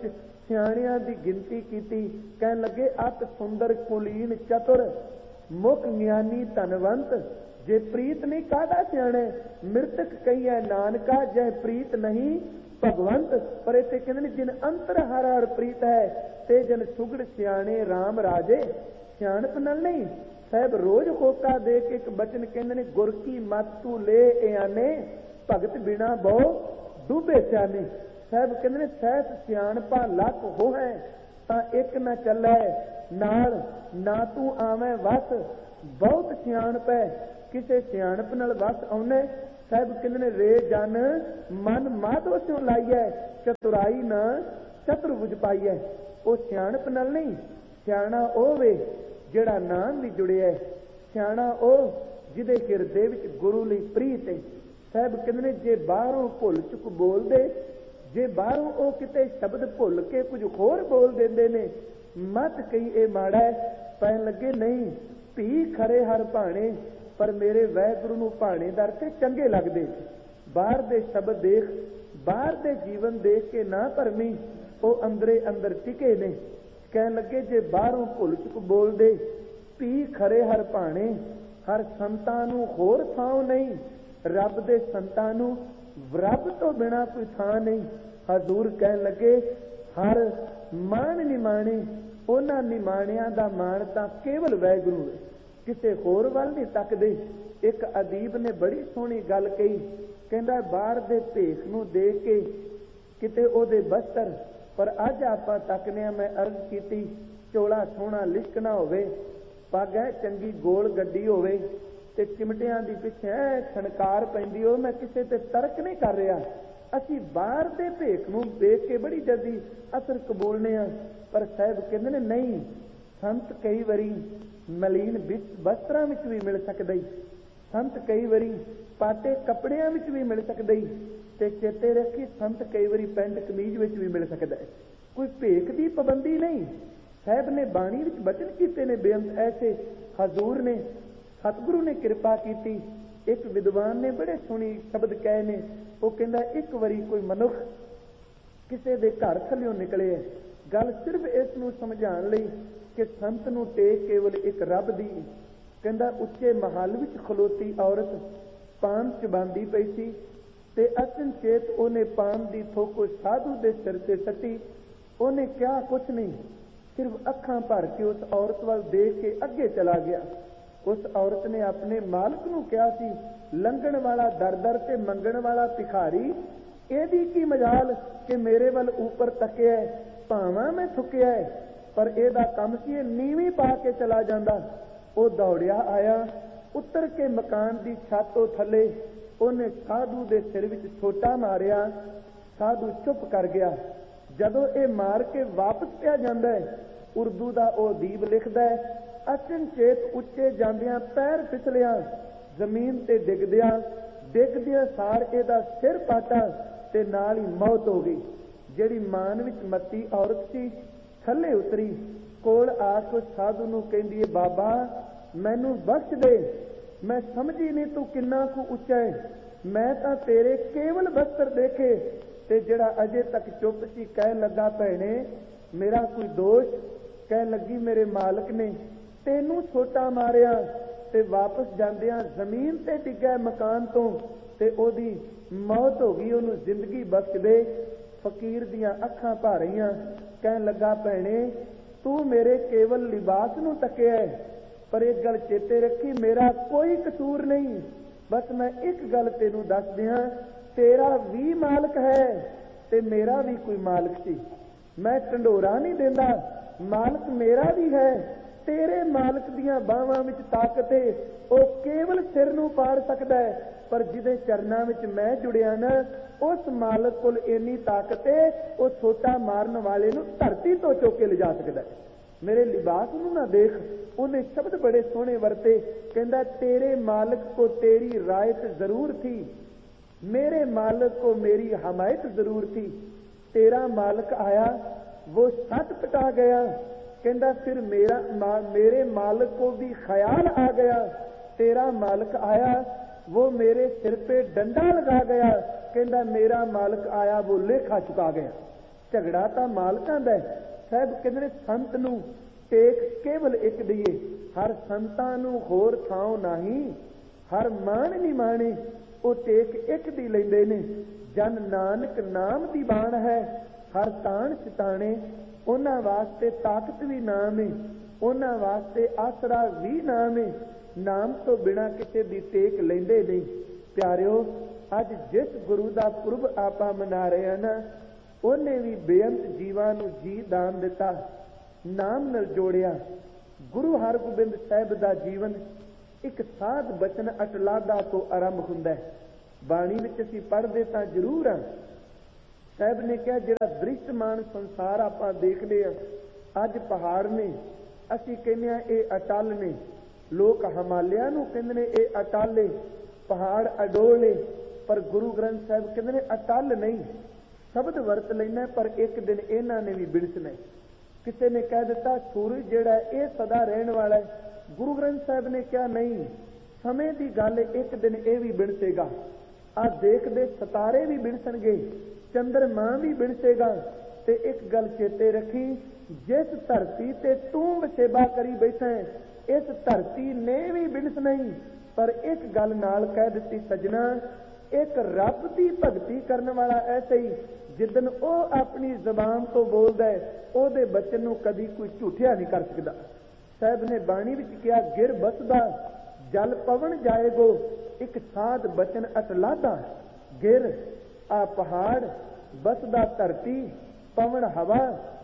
ਸਿਆਣਿਆਂ ਦੀ ਗਿਣਤੀ ਕੀਤੀ। ਕਹਿਣ ਲੱਗੇ ਅਤ ਸੁੰਦਰ ਕੁਲੀਨ ਚਤੁਰ ਮੁਖ ਗਿਆਨੀ ਧਨਵੰਤ, ਜੇ ਪ੍ਰੀਤ ਨਹੀਂ ਕਾਹਦਾ ਸਿਆਣੇ, ਮਿਰਤਕ ਕਹੀਏ ਨਾਨਕਾ ਜੈ ਪ੍ਰੀਤ ਨਹੀਂ ਭਗਵੰਤ। ਪਰ ਇੱਥੇ ਕਹਿੰਦੇ ਨੇ ਜਿਨ ਅੰਤਰ ਹਰ ਹਰ ਪ੍ਰੀਤ ਹੈ, ਤੇ ਜਨ ਸੁਗੜ ਸਿਆਣੇ ਰਾਮ ਰਾਜੇ। ਸਿਆਣਪ ਨਾਲ ਨਹੀਂ, ਸਾਹਿਬ ਰੋਜ਼ ਹੋਕਾ ਦੇ ਕੇ ਇੱਕ ਬਚਨ ਕਹਿੰਦੇ ਨੇ, ਗੁਰ ਕੀ ਮਤ ਤੂੰ ਲੈ ਇਆਨੇ ਭਗਤ ਬਿਨਾ ਬਹੁ ਡੂਬੇ ਸਿਆਣੇ। ਸਾਹਿਬ ਕਹਿੰਦੇ ਨੇ ਸਹਿਤ ਸਿਆਣਪਾ ਲੱਖ ਹੋ ਹੈ, ਤਾਂ ਇੱਕ ਨਾ ਚੱਲੇ ਨਾਲ ਨਾ ਤੂੰ ਆਵੇਂ ਵਸ। ਬਹੁਤ ਸਿਆਣਪ ਹੈ, ਕਿਸੇ ਸਿਆਣਪ ਨਾਲ ਵਸ ਆਉਨੇ। ਸਾਹਿਬ ਕਹਿੰਦੇ ਨੇ ਰੇ ਜਨ ਮਨ ਮਾਧੋ ਸਿਉ ਲਾਈਐ, ਚਤੁਰਾਈ ਨਾ ਚਤੁਰ ਬੁਝ ਪਾਈਐ। ਉਹ ਸਿਆਣਪ ਨਾਲ ਨਹੀਂ, ਸਿਆਣਾ ਉਹ ਵੇ ਜਿਹੜਾ ਨਾਮ ਵੀ ਜੁੜਿਆ। ਸਿਆਣਾ ਉਹ ਜਿਹਦੇ ਹਿਰਦੇ ਵਿੱਚ ਗੁਰੂ ਲਈ ਪ੍ਰੀਤ ਹੈ। ਸਾਹਿਬ ਕਹਿੰਦੇ ਨੇ ਜੇ ਬਾਹਰੋਂ ਭੁੱਲ ਚੁੱਕ ਬੋਲਦੇ, ਜੇ ਬਾਹਰੋਂ ਉਹ ਕਿਤੇ ਸ਼ਬਦ ਭੁੱਲ ਕੇ ਕੁਝ ਹੋਰ ਬੋਲ ਦਿੰਦੇ ਨੇ, ਮਤ ਕਹੀ ਇਹ ਮਾੜਾ ਹੈ। ਪੈਣ ਲੱਗੇ ਨਹੀਂ, ਧੀ ਖਰੇ ਹਰ ਭਾਣੇ, ਪਰ ਮੇਰੇ ਵਾਹਿਗੁਰੂ ਨੂੰ ਭਾਣੇ ਦਰ ਤੇ ਚੰਗੇ ਲੱਗਦੇ। ਬਾਹਰ ਦੇ ਸ਼ਬਦ ਦੇਖ, ਬਾਹਰ ਦੇ ਜੀਵਨ ਦੇਖ ਕੇ ਨਾ ਭਰਮੀ, ਉਹ ਅੰਦਰੇ ਅੰਦਰ ਟਿਕੇ ਨੇ। ਕਹਿਣ ਲੱਗੇ ਜੇ ਬਾਹਰੋਂ ਭੁੱਲ ਚੁੱਕ ਬੋਲਦੇ, ਧੀ ਖਰੇ ਹਰ ਭਾਣੇ, ਹਰ ਸੰਤਾਂ ਨੂੰ ਹੋਰ ਥਾਂ ਨਹੀਂ, ਰੱਬ ਦੇ ਸੰਤਾਂ ਨੂੰ ਰੱਬ ਤੋਂ ਬਿਨਾ ਕੋਈ ਥਾਂ ਨਹੀਂ। ਹਜ਼ੂਰ ਕਹਿਣ ਲੱਗੇ ਹਰ ਮਾਣ ਨਿਮਾਣੇ, ਉਹਨਾਂ ਨਿਮਾਣਿਆਂ ਦਾ ਮਾਣ ਤਾਂ ਕੇਵਲ ਵਾਹਿਗੁਰੂ ਹੈ, ਕਿਸੇ ਹੋਰ ਵੱਲ ਨਹੀਂ ਤੱਕਦੇ। ਇੱਕ ਅਦੀਬ ਨੇ ਬੜੀ ਸੋਹਣੀ ਗੱਲ ਕਹੀ, ਕਹਿੰਦਾ ਬਾਹਰ ਦੇ ਭੇਖ ਨੂੰ ਦੇਖ ਕੇ ਕਿਤੇ ਉਹਦੇ ਬਸਤਰ, ਪਰ ਅੱਜ ਆਪਾਂ ਤੱਕਨੇ ਆ। ਮੈਂ ਅਰਜ਼ ਕੀਤੀ ਚੋਲਾ ਸੋਹਣਾ ਲਿਸ਼ਕਣਾ ਹੋਵੇ, ਪੱਗ ਹੈ ਚੰਗੀ ਗੋਲ ਗੱਡੀ ਹੋਵੇ, ਤੇ ਚਿਮਟਿਆਂ ਦੀ ਪਿੱਛੇ ਛਣਕਾਰ ਪੈਂਦੀ ਹੋ। ਮੈਂ ਕਿਸੇ ਤੇ ਤਰਕ ਨਹੀਂ ਕਰ ਰਿਹਾ, ਅਸੀਂ ਬਾਹਰ ਦੇ ਭੇਖ ਨੂੰ ਦੇਖ ਕੇ ਬੜੀ ਜਲਦੀ ਅਸਰ ਕਬੂਲਨੇ ਆ। ਪਰ ਸਾਹਿਬ ਕਹਿੰਦੇ ਨੇ ਨਹੀਂ, ਸੰਤ ਕਈ ਵਾਰੀ ਮਲੀਨ ਵਸਤਰਾਂ ਵਿੱਚ ਵੀ ਮਿਲ ਸਕਦਾ, ਸੰਤ ਕਈ ਵਾਰੀ ਪਾਟੇ ਕੱਪੜਿਆਂ ਵਿੱਚ ਵੀ ਮਿਲ ਸਕਦਾ, ਤੇ ਚੇਤੇ ਰੱਖੀ ਸੰਤ ਕਈ ਵਾਰੀ ਪੈਂਟ ਕਮੀਜ਼ ਵਿੱਚ ਵੀ ਮਿਲ ਸਕਦਾ ਹੈ। ਕੋਈ ਭੇਖ ਦੀ ਪਾਬੰਦੀ ਨਹੀਂ। ਸਾਹਿਬ ਨੇ ਬਾਣੀ ਵਿੱਚ ਬਚਨ ਕੀਤੇ ਨੇ ਬੇਅੰਤ ਐਸੇ। ਹਜ਼ੂਰ ਨੇ, ਸਤਿਗੁਰੂ ਨੇ ਕਿਰਪਾ ਕੀਤੀ। ਇੱਕ ਵਿਦਵਾਨ ਨੇ ਬੜੇ ਸੋਹਣੇ ਸ਼ਬਦ ਕਹੇ ਨੇ। ਉਹ ਕਹਿੰਦਾ ਇੱਕ ਵਾਰੀ ਕੋਈ ਮਨੁੱਖ ਕਿਸੇ ਦੇ ਘਰ ਥੱਲਿਓਂ ਨਿਕਲੇ। ਗੱਲ ਸਿਰਫ ਇਸ ਨੂੰ ਸਮਝਾਉਣ ਲਈ ਕਿ ਸੰਤ ਨੂੰ ਟੇਕ ਕੇਵਲ ਇੱਕ ਰੱਬ ਦੀ। ਕਹਿੰਦਾ ਉੱਚੇ ਮਹੱਲ ਵਿੱਚ ਖਲੋਤੀ ਔਰਤ ਪਾਨ ਚਬਾਂਦੀ ਪਈ ਸੀ, ਤੇ ਅਚਨਚੇਤ ਉਹਨੇ ਪਾਨ ਦੀ ਥੋਕ ਸਾਧੂ ਦੇ ਸਿਰ ਤੇ ਸੱਟੀ। ਉਹਨੇ ਕਿਹਾ ਕੁਛ ਨਹੀਂ, ਸਿਰਫ ਅੱਖਾਂ ਭਰ ਕੇ ਉਸ ਔਰਤ ਵੱਲ ਦੇਖ ਕੇ ਅੱਗੇ ਚਲਾ ਗਿਆ। ਉਸ ਔਰਤ ਨੇ ਆਪਣੇ ਮਾਲਕ ਨੂੰ ਕਿਹਾ ਸੀ, ਲੰਘਣ ਵਾਲਾ ਦਰ ਦਰ ਤੇ ਮੰਗਣ ਵਾਲਾ ਭਿਖਾਰੀ, ਇਹਦੀ ਕੀ ਮਜਾਲ ਕਿ ਮੇਰੇ ਵੱਲ ਉੱਪਰ ਤੱਕਿਆ, ਭਾਵਾਂ ਮੈਂ ਥੁੱਕਿਆ, ਪਰ ਇਹਦਾ ਕੰਮ ਸੀ ਇਹ ਨੀਵੀਂ ਪਾ ਕੇ ਚਲਾ ਜਾਂਦਾ। ਉਹ ਦੌੜਿਆ ਆਇਆ, ਉੱਤਰ ਕੇ ਮਕਾਨ ਦੀ ਛੱਤ ਤੋਂ ਥੱਲੇ ਉਹਨੇ ਸਾਧੂ ਦੇ ਸਿਰ ਵਿੱਚ ਛੋਟਾ ਮਾਰਿਆ। ਸਾਧੂ ਚੁੱਪ ਕਰ ਗਿਆ। ਜਦੋਂ ਇਹ ਮਾਰ ਕੇ ਵਾਪਸ ਪਿਆ ਜਾਂਦਾ ਹੈ, ਉਰਦੂ ਦਾ ਉਹ ਅਦੀਬ ਲਿਖਦਾ ਹੈ, ਅਚਨਚੇਤ ਉੱਚੇ ਜਾਂਦਿਆਂ ਪੈਰ ਫਿਸਲਿਆ, ਜ਼ਮੀਨ ਤੇ ਡਿੱਗਦਿਆਂ ਡਿੱਗਦਿਆਂ ਸਾਰ ਇਹਦਾ ਸਿਰ ਪਾਟਾ ਤੇ ਨਾਲ ਹੀ ਮੌਤ ਹੋ ਗਈ। ਜਿਹੜੀ ਮਾਨ ਵਿੱਚ ਮੱਤੀ ਔਰਤ ਸੀ ਥੱਲੇ ਉਤਰੀ, ਕੋਲ ਆ ਕੇ ਸਾਧੂ ਨੂੰ ਕਹਿੰਦੀ ਹੈ, ਬਾਬਾ ਮੈਨੂੰ ਬਖਸ਼ ਦੇ, ਮੈਂ ਸਮਝੀ ਨਹੀਂ ਤੂੰ ਕਿੰਨਾ ਕੁ ਉੱਚਾ ਹੈ। ਮੈਂ ਤਾਂ ਤੇਰੇ ਕੇਵਲ ਬਸਤਰ ਦੇਖੇ। ਤੇ ਜਿਹੜਾ ਅਜੇ ਤੱਕ ਚੁੱਪ ਸੀ ਕਹਿਣ ਲੱਗਾ, ਭੈਣੇ ਮੇਰਾ ਕੋਈ ਦੋਸ਼? ਕਹਿਣ ਲੱਗੀ ਮੇਰੇ ਮਾਲਕ ਨੇ ਤੈਨੂੰ ਛੋਟਾ ਮਾਰਿਆ ਤੇ ਵਾਪਸ ਜਾਂਦਿਆਂ ਜ਼ਮੀਨ ਤੇ ਡਿੱਗਾ ਮਕਾਨ ਤੋਂ, ਤੇ ਉਹਦੀ ਮੌਤ ਹੋ ਗਈ, ਉਹਨੂੰ ਜ਼ਿੰਦਗੀ ਬਖਸ਼ ਦੇ। ਫਕੀਰ ਦੀਆਂ ਅੱਖਾਂ ਭਰ ਰਹੀਆਂ। ਕਹਿਣ ਲੱਗਾ, ਭੈਣੇ ਤੂੰ ਮੇਰੇ ਕੇਵਲ ਲਿਬਾਸ ਨੂੰ ਤੱਕਿਆ, ਪਰ ਇੱਕ ਗੱਲ ਚੇਤੇ ਰੱਖੀ, ਮੇਰਾ ਕੋਈ ਕਸੂਰ ਨਹੀਂ। ਬਸ ਮੈਂ ਇੱਕ ਗੱਲ ਤੈਨੂੰ ਦੱਸ ਦਿਆਂ, ਤੇਰਾ ਵੀ ਮਾਲਕ ਹੈ ਤੇ ਮੇਰਾ ਵੀ ਕੋਈ ਮਾਲਕ ਸੀ। ਮੈਂ ਢੰਡੋਰਾ ਨਹੀਂ ਦਿੰਦਾ, ਮਾਲਕ ਮੇਰਾ ਵੀ ਹੈ। ਤੇਰੇ ਮਾਲਕ ਦੀਆਂ ਬਾਹਾਂ ਵਿੱਚ ਤਾਕਤ ਹੈ, ਉਹ ਕੇਵਲ ਸਿਰ ਨੂੰ ਪਾੜ ਸਕਦਾ ਹੈ, ਪਰ ਜਿਹਦੇ ਚਰਨਾਂ ਵਿੱਚ ਮੈਂ ਜੁੜਿਆ ਨਾ, ਉਸ ਮਾਲਕ ਕੋਲ ਇੰਨੀ ਤਾਕਤ ਹੈ, ਉਹ ਛੋਟਾ ਮਾਰਨ ਵਾਲੇ ਨੂੰ ਧਰਤੀ ਤੋਂ ਚੁੱਕ ਕੇ ਲਿਜਾ ਸਕਦਾ ਹੈ। ਮੇਰੇ ਲਿਬਾਸ ਨੂੰ ਨਾ ਦੇਖ। ਉਹਨੇ ਸ਼ਬਦ ਬੜੇ ਸੋਹਣੇ ਵਰਤੇ। ਕਹਿੰਦਾ, ਤੇਰੇ ਮਾਲਕ ਕੋ ਤੇਰੀ ਰਾਇਤ ਜ਼ਰੂਰ ਥੀ, मेरे मालिक को मेरी हमायत जरूर थी। तेरा मालिक आया वो सट पटा गया। कहता फिर मेरा मा, मेरे मालिक को भी ख्याल आ गया। तेरा मालिक आया वो मेरे सिर पे डंडा लगा गया। कहता मेरा मालिक आया वो लेखा चुका गया। ਝਗੜਾ ਤਾਂ ਮਾਲਕਾਂ ਦਾ। ਸਾਹਿਬ ਕਹਿੰਦੇ ਨੇ ਸੰਤ ਨੂੰ ਟੇਕ ਕੇਵਲ ਇੱਕ ਦਈਏ, ਹਰ ਸੰਤਾਂ ਨੂੰ ਹੋਰ ਥਾਂ ਨਹੀਂ, ਹਰ ਮਾਣ ਨਹੀਂ ਮਾਣੇ, ਉਹ ਟੇਕ ਇੱਕ ਦੀ ਲੈਂਦੇ ਨੇ। ਜਨ ਨਾਨਕ ਨਾਮ ਦੀ ਬਾਣ ਹੈ, ਹਰ ਤਾਣ ਚਿਤਾਣੇ, ਉਹਨਾਂ ਵਾਸਤੇ ਤਾਕਤ ਵੀ ਨਾਮ ਹੈ, ਉਹਨਾਂ ਵਾਸਤੇ ਆਸਰਾ ਵੀ ਨਾਮ ਹੈ। ਨਾਮ ਤੋਂ ਬਿਨਾਂ ਕਿਸੇ ਦੀ ਟੇਕ ਲੈਂਦੇ ਨਹੀਂ। ਪਿਆਰਿਓ, ਅੱਜ ਜਿਸ ਗੁਰੂ ਦਾ ਪੁਰਬ ਆਪਾਂ ਮਨਾ ਰਹੇ ਹਾਂ ਨਾ, ਉਹਨੇ ਵੀ ਬੇਅੰਤ ਜੀਵਾਂ ਨੂੰ ਜੀ ਦਾਨ ਦਿੱਤਾ, ਨਾਮ ਨਾਲ ਜੋੜਿਆ। ਗੁਰੂ ਹਰਗੋਬਿੰਦ ਸਾਹਿਬ ਦਾ ਜੀਵਨ ਇੱਕ ਸਾਧ ਬਚਨ ਅਟਲਾਦਾ ਤੋਂ ਆਰੰਭ ਹੁੰਦਾ ਹੈ। ਬਾਣੀ ਵਿੱਚ ਅਸੀਂ ਪੜ੍ਹਦੇ ਤਾਂ ਜ਼ਰੂਰ ਹਾਂ। ਸਾਹਿਬ ਨੇ ਕਿਹਾ ਜਿਹੜਾ ਦ੍ਰਿਸ਼ਟਮਾਨ ਸੰਸਾਰ ਆਪਾਂ ਦੇਖਦੇ ਹਾਂ, ਅੱਜ ਪਹਾੜ ਨੇ, ਅਸੀਂ ਕਹਿੰਦੇ ਹਾਂ ਇਹ ਅਟਲ ਨੇ। ਲੋਕ ਹਿਮਾਲਿਆ ਨੂੰ ਕਹਿੰਦੇ ਨੇ ਇਹ ਅਟਲ ਏ, ਪਹਾੜ ਅਡੋਲ ਏ, ਪਰ ਗੁਰੂ ਗ੍ਰੰਥ ਸਾਹਿਬ ਕਹਿੰਦੇ ਨੇ ਅਟਲ ਨਹੀਂ। ਸ਼ਬਦ ਵਰਤ ਲੈਣਾ, ਪਰ ਇੱਕ ਦਿਨ ਇਹਨਾਂ ਨੇ ਵੀ ਵਿਣਸਣਾ। ਕਿਸੇ ਨੇ ਕਹਿ ਦਿੱਤਾ ਸੂਰਜ ਜਿਹੜਾ ਇਹ ਸਦਾ ਰਹਿਣ ਵਾਲਾ ਹੈ, ਗੁਰੂ ਗ੍ਰੰਥ ਸਾਹਿਬ ਨੇ ਕਿਹਾ ਨਹੀਂ, ਸਮੇਂ ਦੀ ਗੱਲ, ਇੱਕ ਦਿਨ ਇਹ ਵੀ ਵਿਣਸੇਗਾ। ਆਹ ਦੇਖਦੇ ਸਿਤਾਰੇ ਵੀ ਵਿਣਸਣਗੇ, ਚੰਦਰਮਾ ਵੀ ਵਿਣਸੇਗਾ। ਤੇ ਇੱਕ ਗੱਲ ਚੇਤੇ ਰੱਖੀ, ਜਿਸ ਧਰਤੀ ਤੇ ਤੂੰ ਵਸੇਬਾ ਕਰੀ ਬੈਠਾ ਹੈ, ਇਸ ਧਰਤੀ ਨੇ ਵੀ ਵਿਣਸਣਾ ਹੀ। ਪਰ ਇੱਕ ਗੱਲ ਨਾਲ ਕਹਿ ਦਿੱਤੀ ਸੱਜਣਾ, ਇੱਕ ਰੱਬ ਦੀ ਭਗਤੀ ਕਰਨ ਵਾਲਾ ਐਸੇ ਹੀ, ਜਿੱਦਨ ਉਹ ਆਪਣੀ ਜ਼ਬਾਨ ਤੋਂ ਬੋਲਦਾ ਹੈ, ਉਹਦੇ ਬਚਨ ਨੂੰ ਕਦੀ ਕੋਈ ਝੂਠਿਆ ਨਹੀਂ ਕਰ ਸਕਦਾ। ਸਾਹਿਬ ਨੇ ਬਾਣੀ ਵਿੱਚ ਕਿਹਾ, ਗਿਰ ਬਸਦਾ ਜਲ ਪਵਨ ਜਾਏਗੋ, ਇੱਕ ਸਾਧ ਬਚਨ ਅਟਲਾਦਾ। ਗਿਰ ਆ ਪਹਾੜ, ਬਸਦਾ ਧਰਤੀ, ਪਵਨ ਹਵਾ,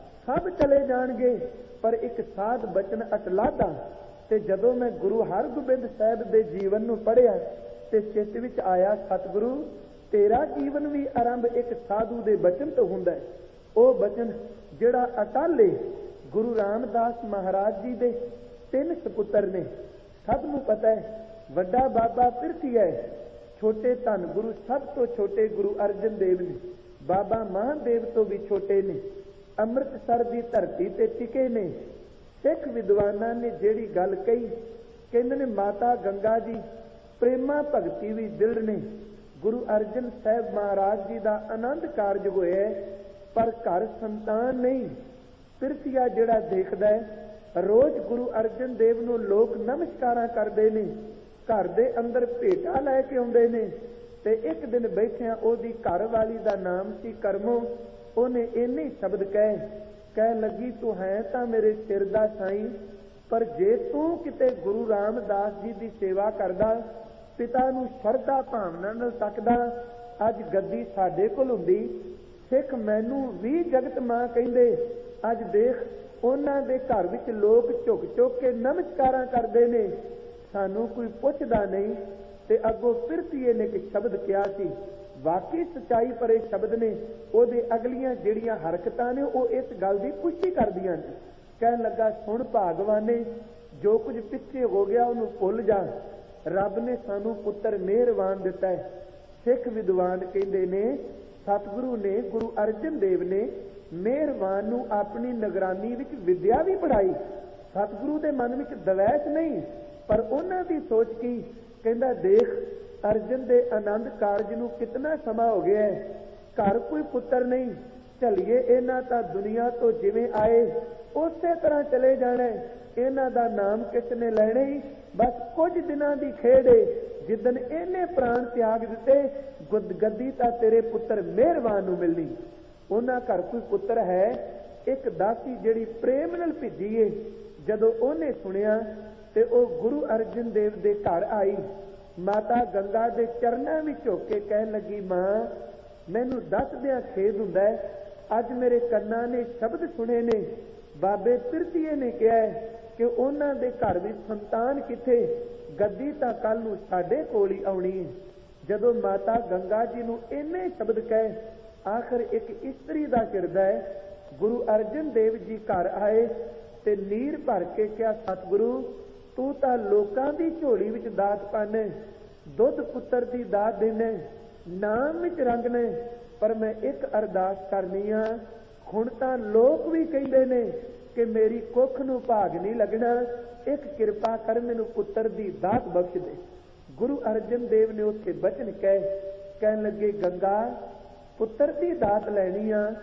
ਸਭ ਚਲੇ ਜਾਣਗੇ, ਪਰ ਇੱਕ ਸਾਧ ਬਚਨ ਅਟਲਾਦਾ। ਤੇ ਜਦੋਂ ਮੈਂ ਗੁਰੂ ਹਰਗੋਬਿੰਦ ਸਾਹਿਬ ਦੇ ਜੀਵਨ ਨੂੰ ਪੜ੍ਹਿਆ ਤੇ ਚਿੱਤ ਵਿੱਚ ਆਇਆ, ਸਤਿਗੁਰੂ ਤੇਰਾ ਜੀਵਨ ਵੀ ਆਰੰਭ ਇੱਕ ਸਾਧੂ ਦੇ ਬਚਨ ਤੋਂ ਹੁੰਦਾ ਹੈ। ਉਹ ਬਚਨ ਜਿਹੜਾ ਅਟਲ ਏ। ਗੁਰੂ ਰਾਮਦਾਸ ਮਹਾਰਾਜ ਜੀ ਦੇ ਤਿੰਨ ਸਪੁੱਤਰ ਨੇ, ਸਭ ਨੂੰ ਪਤਾ ਹੈ। ਵੱਡਾ ਬਾਬਾ ਪਿਰਥੀ ਹੈ, ਛੋਟੇ ਧੰਨ ਗੁਰੂ ਸਭ ਤੋਂ ਛੋਟੇ ਗੁਰੂ ਅਰਜਨ ਦੇਵ ਨੇ, ਬਾਬਾ ਮਹਾਦੇਵ ਤੋਂ ਵੀ ਛੋਟੇ ਨੇ, ਅੰਮ੍ਰਿਤਸਰ ਦੀ ਧਰਤੀ ਤੇ ਟਿਕੇ ਨੇ। ਸਿੱਖ ਵਿਦਵਾਨਾਂ ਨੇ ਜਿਹੜੀ ਗੱਲ ਕਹੀ, ਕਹਿੰਦੇ ਨੇ ਮਾਤਾ ਗੰਗਾ ਜੀ ਪ੍ਰੇਮਾ ਭਗਤੀ ਵੀ ਦਿਲ ਨੇ। ਗੁਰੂ ਅਰਜਨ ਸਾਹਿਬ ਮਹਾਰਾਜ ਜੀ ਦਾ ਆਨੰਦ ਕਾਰਜ ਹੋਇਆ, ਪਰ ਘਰ ਸੰਤਾਨ ਨਹੀਂ। ਪਿਰਥੀਆ ਜਿਹੜਾ ਦੇਖਦਾ ਹੈ, ਰੋਜ਼ ਗੁਰੂ ਅਰਜਨ ਦੇਵ ਨੂੰ ਲੋਕ ਨਮਸਕਾਰਾਂ ਕਰਦੇ ਨੇ, ਘਰ ਦੇ ਅੰਦਰ ਭੇਟਾ ਲੈ ਕੇ ਆਉਂਦੇ ਨੇ। ਤੇ ਇੱਕ ਦਿਨ ਬੈਠਿਆਂ ਉਹਦੀ ਘਰ ਵਾਲੀ ਦਾ ਨਾਮ ਸੀ ਕਰਮੋ। ਉਹਨੇ ਇੰਨੇ ਸ਼ਬਦ ਕਹੇ, ਕਹਿਣ ਲੱਗੀ ਤੂੰ ਹੈ ਤਾਂ ਮੇਰੇ ਸਿਰ ਦਾ ਸਾਈਂ, ਪਰ ਜੇ ਤੂੰ ਕਿਤੇ ਗੁਰੂ ਰਾਮਦਾਸ ਜੀ ਦੀ ਸੇਵਾ ਕਰਦਾ, ਪਿਤਾ ਨੂੰ ਸ਼ਰਧਾ ਭਾਵਨਾ ਨਾਲ ਤੱਕਦਾ, ਅੱਜ ਗੱਦੀ ਸਾਡੇ ਕੋਲ ਹੁੰਦੀ। ਸਿੱਖ ਮੈਨੂੰ ਵੀ ਜਗਤ ਮਾਂ ਕਹਿੰਦੇ। ਅੱਜ ਦੇਖ ਉਹਨਾਂ ਦੇ ਘਰ ਵਿੱਚ ਲੋਕ ਝੁਕ ਝੁਕ ਕੇ ਨਮਸਕਾਰਾਂ ਕਰਦੇ ਨੇ, ਸਾਨੂੰ ਕੋਈ ਪੁੱਛਦਾ ਨਹੀਂ। ਤੇ ਅੱਗੋਂ ਪਿਰਥੀਏ ਨੇ ਇੱਕ ਸ਼ਬਦ ਕਿਹਾ ਸੀ, ਵਾਕਈ ਸੱਚਾਈ ਭਰੇ ਸ਼ਬਦ ਨੇ। ਉਹਦੇ ਅਗਲੀਆਂ ਜਿਹੜੀਆਂ ਹਰਕਤਾਂ ਨੇ ਉਹ ਇਸ ਗੱਲ ਦੀ ਪੁਸ਼ਟੀ ਕਰਦੀਆਂ ਨੇ। ਕਹਿਣ ਲੱਗਾ, ਸੁਣ ਭਾਗਵਾਨੇ, ਜੋ ਕੁਝ ਪਿੱਛੇ ਹੋ ਗਿਆ ਉਹਨੂੰ ਭੁੱਲ ਜਾ, ਰੱਬ ਨੇ ਸਾਨੂੰ ਪੁੱਤਰ ਮਿਹਰਬਾਨ ਦਿੱਤਾ ਹੈ। ਸਿੱਖ ਵਿਦਵਾਨ ਕਹਿੰਦੇ ਨੇ, ਸਤਿਗੁਰੂ ਨੇ, ਗੁਰੂ ਅਰਜਨ ਦੇਵ ਨੇ ਮਿਹਰਬਾਨ ਨੂੰ ਆਪਣੀ ਨਿਗਰਾਨੀ ਵਿੱਚ ਵਿਦਿਆ ਵੀ ਪੜ੍ਹਾਈ। ਸਤਿਗੁਰੂ ਦੇ ਮਨ ਵਿੱਚ ਦਵੈਸ਼ ਨਹੀਂ, ਪਰ ਉਹਨਾਂ ਦੀ ਸੋਚ ਕੀ, ਕਹਿੰਦਾ ਦੇਖ ਅਰਜਨ ਦੇ ਆਨੰਦ ਕਾਰਜ ਨੂੰ ਕਿਤਨਾ ਸਮਾਂ ਹੋ ਗਿਆ ਹੈ, ਘਰ ਕੋਈ ਪੁੱਤਰ ਨਹੀਂ, ਝੱਲੀਏ ਇਹਨਾਂ ਤਾਂ ਦੁਨੀਆ ਤੋਂ ਜਿਵੇਂ ਆਏ ਉਸੇ ਤਰ੍ਹਾਂ ਚਲੇ ਜਾਣਾ। ਇਹਨਾਂ ਦਾ ਨਾਮ ਕਿਸ ਨੇ ਲੈਣਾ ਹੀ, ਬਸ ਕੁਝ ਦਿਨਾਂ ਦੀ ਖੇਡ ਏ। ਜਿੱਦਨ ਇਹਨੇ ਪ੍ਰਾਣ ਤਿਆਗ ਦਿੱਤੇ, ਗੱਦੀ ਤਾਂ ਤੇਰੇ ਪੁੱਤਰ ਮਿਹਰਬਾਨ ਨੂੰ ਮਿਲਣੀ। ਉਹਨਾਂ ਘਰ ਕੋਈ ਪੁੱਤਰ ਹੈ, ਇੱਕ ਦਾਸੀ ਜਿਹੜੀ ਪ੍ਰੇਮ ਨਾਲ ਭਿੱਜੀ ਏ। ਜਦੋਂ ਉਹਨੇ ਸੁਣਿਆ ਤੇ ਉਹ ਗੁਰੂ ਅਰਜਨ ਦੇਵ ਦੇ ਘਰ ਆਈ, ਮਾਤਾ ਗੰਗਾ ਦੇ ਚਰਨਾਂ ਵਿੱਚ ਝੁਕ ਕੇ ਕਹਿਣ ਲੱਗੀ, ਮਾਂ ਮੈਨੂੰ ਦੱਸਦਿਆਂ ਖੇਦ ਹੁੰਦਾ ਹੈ, ਅੱਜ ਮੇਰੇ ਕੰਨਾਂ ਨੇ ਸ਼ਬਦ ਸੁਣੇ ਨੇ। ਬਾਬੇ ਪਿਰਥੀਏ ਨੇ ਕਿਹਾ ਕਿ ਉਹਨਾਂ ਦੇ ਘਰ ਵਿੱਚ ਸੰਤਾਨ ਕਿੱਥੇ, ਗੱਦੀ ਤਾਂ ਕੱਲ ਨੂੰ ਸਾਡੇ ਕੋਲ ਹੀ ਆਉਣੀ ਹੈ। ਜਦੋਂ ਮਾਤਾ ਗੰਗਾ ਜੀ ਨੂੰ ਇੰਨੇ ਸ਼ਬਦ ਕਹੇ, ਆਖਰ ਇੱਕ ਇਸਤਰੀ ਦਾ ਕਿਰਦਾ ਹੈ। ਗੁਰੂ ਅਰਜਨ ਦੇਵ ਜੀ ਘਰ ਆਏ ਤੇ ਨੀਰ ਭਰ ਕੇ ਕਿਹਾ, ਸਤਿਗੁਰੂ ਤੂੰ ਤਾਂ ਲੋਕਾਂ ਦੀ ਝੋਲੀ ਵਿੱਚ ਦਾਤ ਪਾਣੇ, ਦੁੱਧ ਪੁੱਤਰ ਦੀ ਦਾਤ ਦੇਣੇ, ਨਾਮ ਵਿੱਚ ਰੰਗ ਨੇ, ਪਰ ਮੈਂ ਇੱਕ ਅਰਦਾਸ ਕਰਨੀ ਆ। ਹੁਣ ਤਾਂ ਲੋਕ ਵੀ ਕਹਿੰਦੇ ਨੇ ਕਿ ਮੇਰੀ ਕੁੱਖ ਨੂੰ ਭਾਗ ਨਹੀਂ ਲੱਗਣਾ, ਇੱਕ ਕਿਰਪਾ ਕਰ ਮੈਨੂੰ ਪੁੱਤਰ ਦੀ ਦਾਤ ਬਖਸ਼ ਦੇ। ਗੁਰੂ ਅਰਜਨ ਦੇਵ ਨੇ ਉੱਥੇ ਬਚਨ ਕਹੇ, ਕਹਿਣ ਲੱਗੇ, ਗੰਗਾ ਪੁੱਤਰ ਦੀ ਦਾਤ ਲੈਣੀ ਆ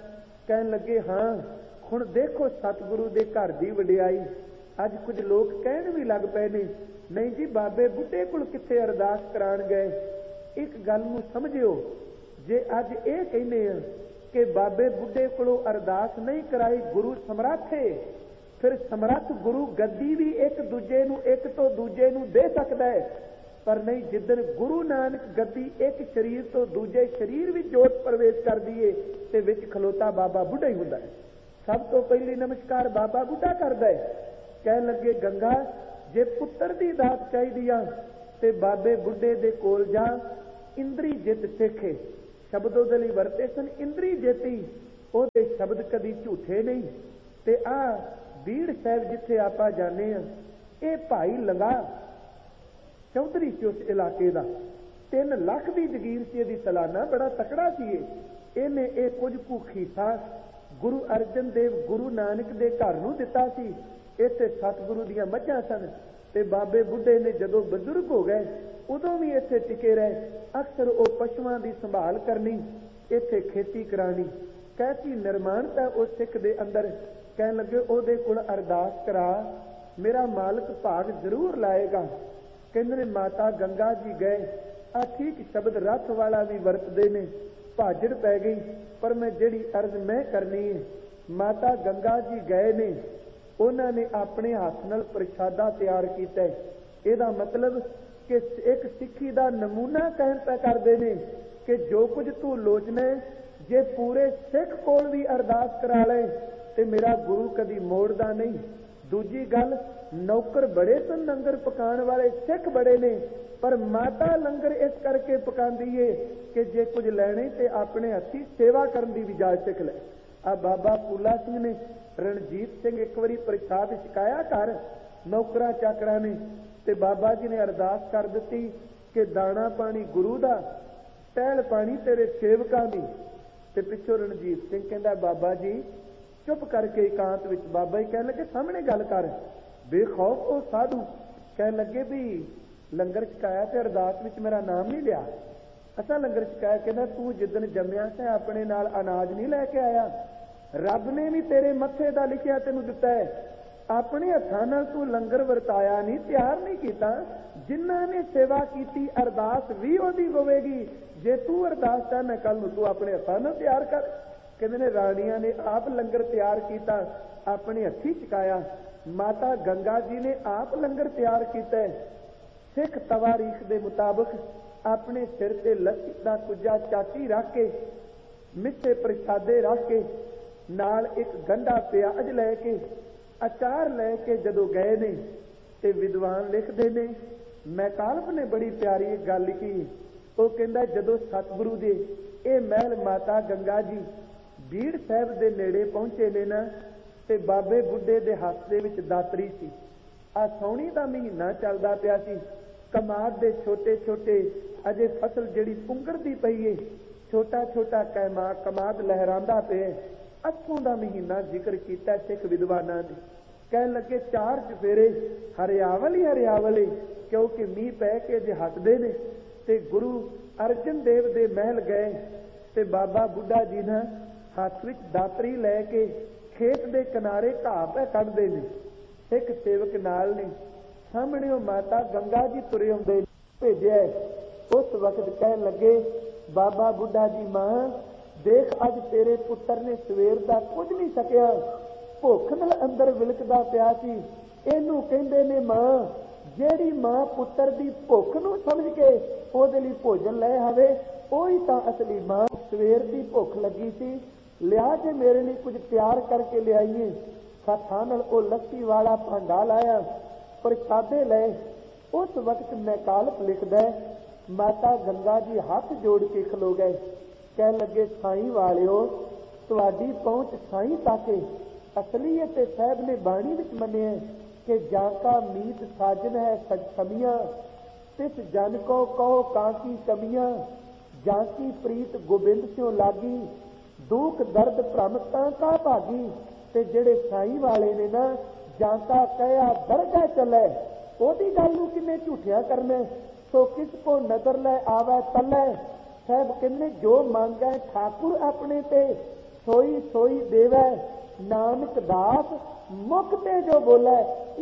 ਕਹਿਣ ਲੱਗੇ ਹਾਂ ਹੁਣ ਦੇਖੋ ਸਤਿਗੁਰੂ ਦੇ ਘਰ ਦੀ ਵਡਿਆਈ। ਅੱਜ ਕੁਝ ਲੋਕ ਕਹਿਣ ਵੀ ਲੱਗ ਪਏ ਨੇ, ਨਹੀਂ ਜੀ ਬਾਬੇ ਬੁੱਢੇ ਕੋਲ ਕਿੱਥੇ ਅਰਦਾਸ ਕਰਾਉਣ ਗਏ। ਇੱਕ ਗੱਲ ਨੂੰ ਸਮਝਿਓ, ਜੇ ਅੱਜ ਇਹ ਕਹਿੰਦੇ ਆ ਕਿ ਬਾਬੇ ਬੁੱਢੇ ਕੋਲੋਂ ਅਰਦਾਸ ਨਹੀਂ ਕਰਾਈ, ਗੁਰੂ ਸਮਰੱਥ ਹੈ, ਫਿਰ ਸਮਰੱਥ ਗੁਰੂ ਗੱਦੀ ਵੀ ਇੱਕ ਦੂਜੇ ਨੂੰ ਇੱਕ ਤੋਂ ਦੂਜੇ ਨੂੰ ਦੇ ਸਕਦਾ ਹੈ। ਪਰ ਨਹੀਂ, ਜਿੱਦਣ ਗੁਰੂ ਨਾਨਕ ਗੱਦੀ ਇੱਕ ਸਰੀਰ ਤੋਂ ਦੂਜੇ ਸਰੀਰ ਵਿੱਚ ਜੋਤ ਪ੍ਰਵੇਸ਼ ਕਰਦੀ ਏ ਤੇ ਵਿੱਚ ਖਲੋਤਾ ਬਾਬਾ ਬੁੱਢਾ ਹੀ ਹੁੰਦਾ ਹੈ। ਸਭ ਤੋਂ ਪਹਿਲੀ ਨਮਸਕਾਰ ਬਾਬਾ ਬੁੱਢਾ ਕਰਦਾ ਹੈ। ਕਹਿਣ ਲੱਗੇ ਗੰਗਾ ਜੇ ਪੁੱਤਰ ਦੀ ਦਾਤ ਚਾਹੀਦੀ ਆ ਤੇ ਬਾਬੇ ਬੁੱਢੇ ਦੇ ਕੋਲ ਜਾ, ਇੰਦਰੀ ਜਿੱਤ ਸਿੱਖੇ। ਸ਼ਬਦ ਉਹਦੇ ਲਈ ਵਰਤੇ ਸਨ, ਇੰਦਰੀ ਜੇਤੀ, ਉਹਦੇ ਸ਼ਬਦ ਕਦੀ ਝੂਠੇ ਨਹੀਂ। ਤੇ ਆ ਬੀੜ ਸਾਹਿਬ ਜਿੱਥੇ ਆਪਾਂ ਜਾਂਦੇ ਆ, ਇਹ ਭਾਈ ਲੰਗਾ ਚੌਧਰੀ ਸੀ ਉਸ ਇਲਾਕੇ ਦਾ, ਤਿੰਨ ਲੱਖ ਦੀ ਜਗੀਰ ਸੀ ਇਹਦੀ ਸਾਲਾਨਾ, ਬੜਾ ਤਕੜਾ ਸੀ ਇਹ। ਇਹਨੇ ਇਹ ਕੁਝ ਕੁ ਹੀਸਾ ਗੁਰੂ ਅਰਜਨ ਦੇਵ ਗੁਰੂ ਨਾਨਕ ਦੇ ਘਰ ਨੂੰ ਦਿੱਤਾ ਸੀ। ਇੱਥੇ ਸਤਿਗੁਰੂ ਦੀਆਂ ਮੱਝਾਂ ਸਨ ਤੇ ਬਾਬੇ ਬੁੱਢੇ ਨੇ ਜਦੋਂ ਬਜ਼ੁਰਗ ਹੋ ਗਏ ਉਦੋਂ ਵੀ ਇੱਥੇ ਟਿਕੇ ਰਹੇ। ਅਕਸਰ ਉਹ ਪਸ਼ੂਆਂ ਦੀ ਸੰਭਾਲ ਕਰਨੀ, ਇੱਥੇ ਖੇਤੀ ਕਰਾਣੀ। ਕੈਸੀ ਨਿਰਮਾਣਤਾ ਉਸ ਸਿੱਖ ਦੇ ਅੰਦਰ। ਕਹਿਣ ਲੱਗੇ ਉਹਦੇ ਕੋਲ ਅਰਦਾਸ ਕਰਾ, ਮੇਰਾ ਮਾਲਕ ਭਾਗ ਜ਼ਰੂਰ ਲਾਏਗਾ। ਕਹਿੰਦੇ ਨੇ ਮਾਤਾ ਗੰਗਾ ਜੀ ਗਏ। ਆ ਠੀਕ ਸ਼ਬਦ ਰੱਥ ਵਾਲਾ ਵੀ ਵਰਤਦੇ ਨੇ। ਭਾਜੜ ਪੈ ਗਈ, ਪਰ ਮੈਂ ਜਿਹੜੀ ਅਰਜ਼ ਮੈਂ ਕਰਨੀ ਹੈ, ਮਾਤਾ ਗੰਗਾ ਜੀ ਗਏ ਨੇ, ਉਹਨਾਂ ਨੇ ਆਪਣੇ ਹੱਥ ਨਾਲ ਪ੍ਰਸ਼ਾਦਾ ਤਿਆਰ ਕੀਤਾ। ਇਹਦਾ ਮਤਲਬ ਕਿ ਇੱਕ ਸਿੱਖੀ ਦਾ ਨਮੂਨਾ ਕਹਿਣ ਪੈ ਕਰਦੇ ਨੇ ਕਿ ਜੋ ਕੁਝ ਤੂੰ ਲੋਚਣਾ, ਜੇ ਪੂਰੇ ਸਿੱਖ ਕੋਲ ਵੀ ਅਰਦਾਸ ਕਰਾ ਲੈ ਤੇ ਮੇਰਾ ਗੁਰੂ ਕਦੀ ਮੋੜਦਾ ਨਹੀਂ। ਦੂਜੀ ਗੱਲ, ਨੌਕਰ ਬੜੇ ਸਨ ਲੰਗਰ ਪਕਾਉਣ ਵਾਲੇ, ਸਿੱਖ ਬੜੇ ਨੇ, ਪਰ ਮਾਤਾ ਲੰਗਰ ਇਸ ਕਰਕੇ ਪਕਾਉਂਦੀ ਏ ਕਿ ਜੇ ਕੁਝ ਲੈਣੇ ਤੇ ਆਪਣੇ ਹੱਥੀਂ ਸੇਵਾ ਕਰਨ ਦੀ ਵੀ ਜਾਚ ਸਿੱਖ ਲੈ। ਆ ਬਾਬਾ ਫੂਲਾ ਸਿੰਘ ਨੇ, ਰਣਜੀਤ ਸਿੰਘ ਇੱਕ ਵਾਰੀ ਪ੍ਰਸ਼ਾਦ ਛਕਾਇਆ ਘਰ, ਨੌਕਰਾਂ ਚਾਕਰਾਂ ਨੇ, ਤੇ ਬਾਬਾ ਜੀ ਨੇ ਅਰਦਾਸ ਕਰ ਦਿੱਤੀ ਕਿ ਦਾਣਾ ਪਾਣੀ ਗੁਰੂ ਦਾ, ਟਹਿਲ ਪਾਣੀ ਤੇਰੇ ਸੇਵਕਾਂ ਦੀ। ਤੇ ਪਿੱਛੋਂ ਰਣਜੀਤ ਸਿੰਘ ਕਹਿੰਦਾ ਬਾਬਾ ਜੀ ਚੁੱਪ ਕਰਕੇ ਇਕਾਂਤ ਵਿੱਚ। ਬਾਬਾ ਜੀ ਕਹਿਣ ਲੱਗੇ ਸਾਹਮਣੇ ਗੱਲ ਕਰ। ਬੇਖੌਫ ਉਹ ਸਾਧੂ ਕਹਿਣ ਲੱਗੇ ਵੀ ਲੰਗਰ ਛਕਾਇਆ ਤੇ ਅਰਦਾਸ ਵਿੱਚ ਮੇਰਾ ਨਾਮ ਨਹੀਂ ਲਿਆ। ਅਸਾਂ ਲੰਗਰ ਛਕਾਇਆ। ਕਹਿੰਦਾ ਤੂੰ ਜਿੱਦਣ ਜੰਮਿਆ ਸੀ ਆਪਣੇ ਨਾਲ ਅਨਾਜ ਨਹੀਂ ਲੈ ਕੇ ਆਇਆ, ਰੱਬ ਨੇ ਵੀ ਤੇਰੇ ਮੱਥੇ ਦਾ ਲਿਖਿਆ ਤੈਨੂੰ ਦਿੱਤਾ ਹੈ। ਆਪਣੇ ਹੱਥਾਂ ਨਾਲ ਤੂੰ ਲੰਗਰ ਵਰਤਾਇਆ ਨਹੀਂ, ਤਿਆਰ ਨਹੀਂ ਕੀਤਾ। ਜਿਨ੍ਹਾਂ ਨੇ ਸੇਵਾ ਕੀਤੀ ਅਰਦਾਸ ਵੀ ਉਹਦੀ ਹੋਵੇਗੀ। ਜੇ ਤੂੰ ਅਰਦਾਸ ਚਾਹਨਾ ਕੱਲ ਨੂੰ ਤੂੰ ਆਪਣੇ ਹੱਥਾਂ ਨਾਲ ਤਿਆਰ ਕਰ। ਕਹਿੰਦੇ ਨੇ ਰਾਣੀਆਂ ਨੇ ਆਪ ਲੰਗਰ ਤਿਆਰ ਕੀਤਾ, ਆਪਣੇ ਹੱਥੀਂ ਛਕਾਇਆ। ਮਾਤਾ ਗੰਗਾ ਜੀ ਨੇ ਆਪ ਲੰਗਰ ਤਿਆਰ ਕੀਤਾ। ਸਿੱਖ ਤਵਾਰੀਖ ਦੇ ਮੁਤਾਬਕ ਆਪਣੇ ਸਿਰ ਤੇ ਲੱਸੀ ਦਾ ਕੁੱਜਾ ਚਾਟੀ ਰੱਖ ਕੇ, ਮਿੱਠੇ ਪ੍ਰਸ਼ਾਦੇ ਰੱਖ ਕੇ, ਨਾਲ ਇੱਕ ਗੰਢਾ ਪਿਆਜ਼ ਲੈ ਕੇ, ਅਚਾਰ ਲੈ ਕੇ ਜਦੋਂ ਗਏ ਨੇ ਤੇ ਵਿਦਵਾਨ ਲਿਖਦੇ ਨੇ, ਮੈਕਾਲਪ ਨੇ ਬੜੀ ਪਿਆਰੀ ਗੱਲ ਲਿਖੀ। ਉਹ ਕਹਿੰਦਾ ਜਦੋਂ ਸਤਿਗੁਰੂ ਦੇ ਇਹ ਮਹਿਲ ਮਾਤਾ ਗੰਗਾ ਜੀ ਬੀੜ ਸਾਹਿਬ ਦੇ ਨੇੜੇ ਪਹੁੰਚੇ ਨੇ ਨਾ, ਤੇ ਬਾਬੇ ਬੁੱਢੇ ਦੇ ਹੱਥ ਦੇ ਵਿੱਚ ਦਾਤਰੀ ਸੀ। ਆ ਸੌਣੀ ਦਾ ਮਹੀਨਾ ਚੱਲਦਾ ਪਿਆ ਸੀ। ਕਮਾਦ ਦੇ ਛੋਟੇ ਛੋਟੇ ਅਜੇ ਫਸਲ ਜਿਹੜੀ ਪੁੰਗਰਦੀ ਪਈ ਏ, ਛੋਟਾ ਛੋਟਾ ਕੈਮਾ ਕਮਾਦ ਲਹਿਰਾਂਦਾ ਪਿਆ। ਅੱਸੋਂ ਦਾ ਮਹੀਨਾ ਜ਼ਿਕਰ ਕੀਤਾ ਸਿੱਖ ਵਿਦਵਾਨਾਂ ਨੇ। ਕਹਿਣ ਲੱਗੇ ਚਾਰ ਚੁਫੇਰੇ ਹਰਿਆਵਲ ਹੀ ਹਰਿਆਵਲ ਏ, ਕਿਉਂਕਿ ਮੀਂਹ ਪੈ ਕੇ ਜੇ ਹੱਸਦੇ ਨੇ। ਤੇ ਗੁਰੂ ਅਰਜਨ ਦੇਵ ਦੇ ਮਹਿਲ ਗਏ ਤੇ ਬਾਬਾ ਬੁੱਢਾ ਜੀ ਨਾ ਹੱਥ ਵਿੱਚ ਦਾਤਰੀ ਲੈ ਕੇ ਖੇਤ ਦੇ ਕਿਨਾਰੇ ਘਾਹ ਪੈ ਕੱਢਦੇ ਨੇ। ਇੱਕ ਸੇਵਕ ਨਾਲ ਨੇ, ਸਾਹਮਣੇ ਉਹ ਮਾਤਾ ਗੰਗਾ ਜੀ ਤੁਰੇ ਆਉਂਦੇ ਭੇਜਿਆ। ਉਸ ਵਕਤ ਕਹਿਣ ਲੱਗੇ ਬਾਬਾ ਬੁੱਢਾ ਜੀ ਮਾਂ ਦੇਖ ਅੱਜ ਤੇਰੇ ਪੁੱਤਰ ਨੇ ਸਵੇਰ ਦਾ ਕੁਝ ਨਹੀਂ ਸਕਿਆ, ਭੁੱਖ ਨਾਲ ਅੰਦਰ ਵਿਲਕਦਾ ਪਿਆ ਸੀ। ਇਹਨੂੰ ਕਹਿੰਦੇ ਨੇ ਮਾਂ। ਜਿਹੜੀ ਮਾਂ ਪੁੱਤਰ ਦੀ ਭੁੱਖ ਨੂੰ ਸਮਝ ਕੇ ਉਹਦੇ ਲਈ ਭੋਜਨ ਲੈ ਆਵੇ, ਉਹੀ ਤਾਂ ਅਸਲੀ ਮਾਂ। ਸਵੇਰ ਦੀ ਭੁੱਖ ਲੱਗੀ ਸੀ, ਲਿਆ ਜੇ ਮੇਰੇ ਲਈ ਕੁਝ ਤਿਆਰ ਕਰਕੇ ਲਿਆਈਏ। ਹੱਥਾਂ ਨਾਲ ਉਹ ਲੱਸੀ ਵਾਲਾ ਭਾਂਡਾ ਲਾਇਆ, ਪ੍ਰਸ਼ਾਦੇ ਲਏ। ਉਸ ਵਕਤ ਮੈਕਾਲਪ ਲਿਖਦਾ ਮਾਤਾ ਗੰਗਾ ਜੀ ਹੱਥ ਜੋੜ ਕੇ ਖਲੋ ਗਏ। ਕਹਿਣ ਲੱਗੇ ਸਾਈਂ ਵਾਲਿਓ ਤੁਹਾਡੀ ਪਹੁੰਚ ਸਾਈਂ ਤੱਕ। ਅਸਲੀਅਤ ਤੇ ਸਾਹਿਬ ਨੇ ਬਾਣੀ ਵਿੱਚ ਮੰਨਿਆ ਕਿ ਜਾਂ ਕਾ ਮੀਤ ਸਾਜਨ ਹੈ ਸਜ ਸਮੀਆਂ, ਤਿਸ ਜਨ ਕੋ ਕਹੋ ਕਾਂਕੀ ਕਮੀਆਂ, ਜਾਂ ਕੀ ਪ੍ਰੀਤ ਗੋਬਿੰਦ ਸਿਓ ਲਾਗੀ, ਦੁੱਖ ਦਰਦ ਭ੍ਰਮ ਤਾਂ ਕਾ ਭਾਗੀ। ਤੇ ਜਿਹੜੇ ਸਾਈਂ ਵਾਲੇ ਨੇ ਨਾ ਜਾਂ ਕਾ ਕਹਿਆ ਦਰਗਾਹ ਚੱਲੇ, ਉਹਦੀ ਗੱਲ ਨੂੰ ਕਿੰਨੇ ਝੂਠਿਆ ਕਰਨਾ। ਸੋ ਕਿਸ ਕੋ ਨਜ਼ਰ ਲੈ ਆਵੇ ਤਲੇ। ਸਾਹਿਬ ਕਹਿੰਦੇ ਜੋ ਮੰਗੈ ਠਾਕੁਰ ਆਪਣੇ ਤੇ, सोई सोई देवै नानक दास, मुख ते जो बोलै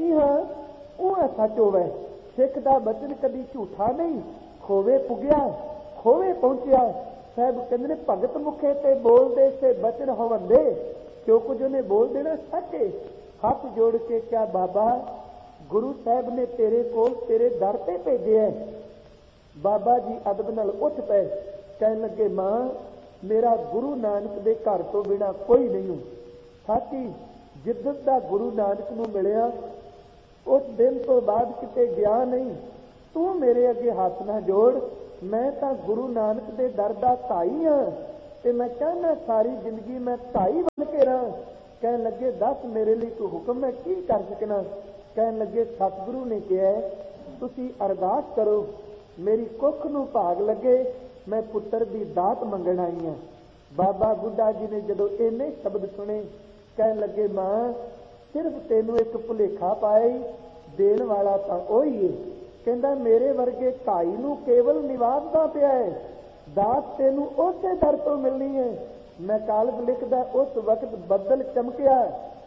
इह उह सच होवै। सिख दा बचन कदी झूठा नहीं, खोवे पुगिया खोवे पहुंचिया। साहब कहते ने भगत मुखे ते बोलदे से बचन होवंदे, जो कुछ उन्हें बोल देना सच है। हाथ जोड़ के क्या बाबा गुरु साहब ने तेरे को तेरे दर पे भेजे है। बाबा जी अदब नाल उठ पे कहन लगे, मां मेरा गुरु नानक दे घर तो बिना कोई नहीं हूं। साथी जिद्दत दा गुरु नानक नूं मिलिया उस दिन तो बाद किते गया नहीं। तू मेरे अगे हाथ ना जोड़, मैं तो गुरु नानक दे दर दा धाई हाँ ते मैं चाहना सारी जिंदगी मैं धाई बन के रहा। कहन लगे दस मेरे लिए कोई हुक्म मैं की कर सकना। कहन लगे सतगुरु ने कहा तुसी अरदास करो, मेरी कुख नूं भाग लगे, मैं पुत्र दी दात मंगण आई हाँ। बाबा बुढ़ा जी ने जदों इन्ने शब्द सुने कहन लगे, मां सिर्फ तेनू एक भुलेखा पाया, देण वाला तां ओही है। कहंदा मेरे वर्गे काई नूं केवल निवासदा पिया है, दात तेनू उसे दर तो मिलनी है। मैं कालब लिखदा उस वक्त बदल चमकिया,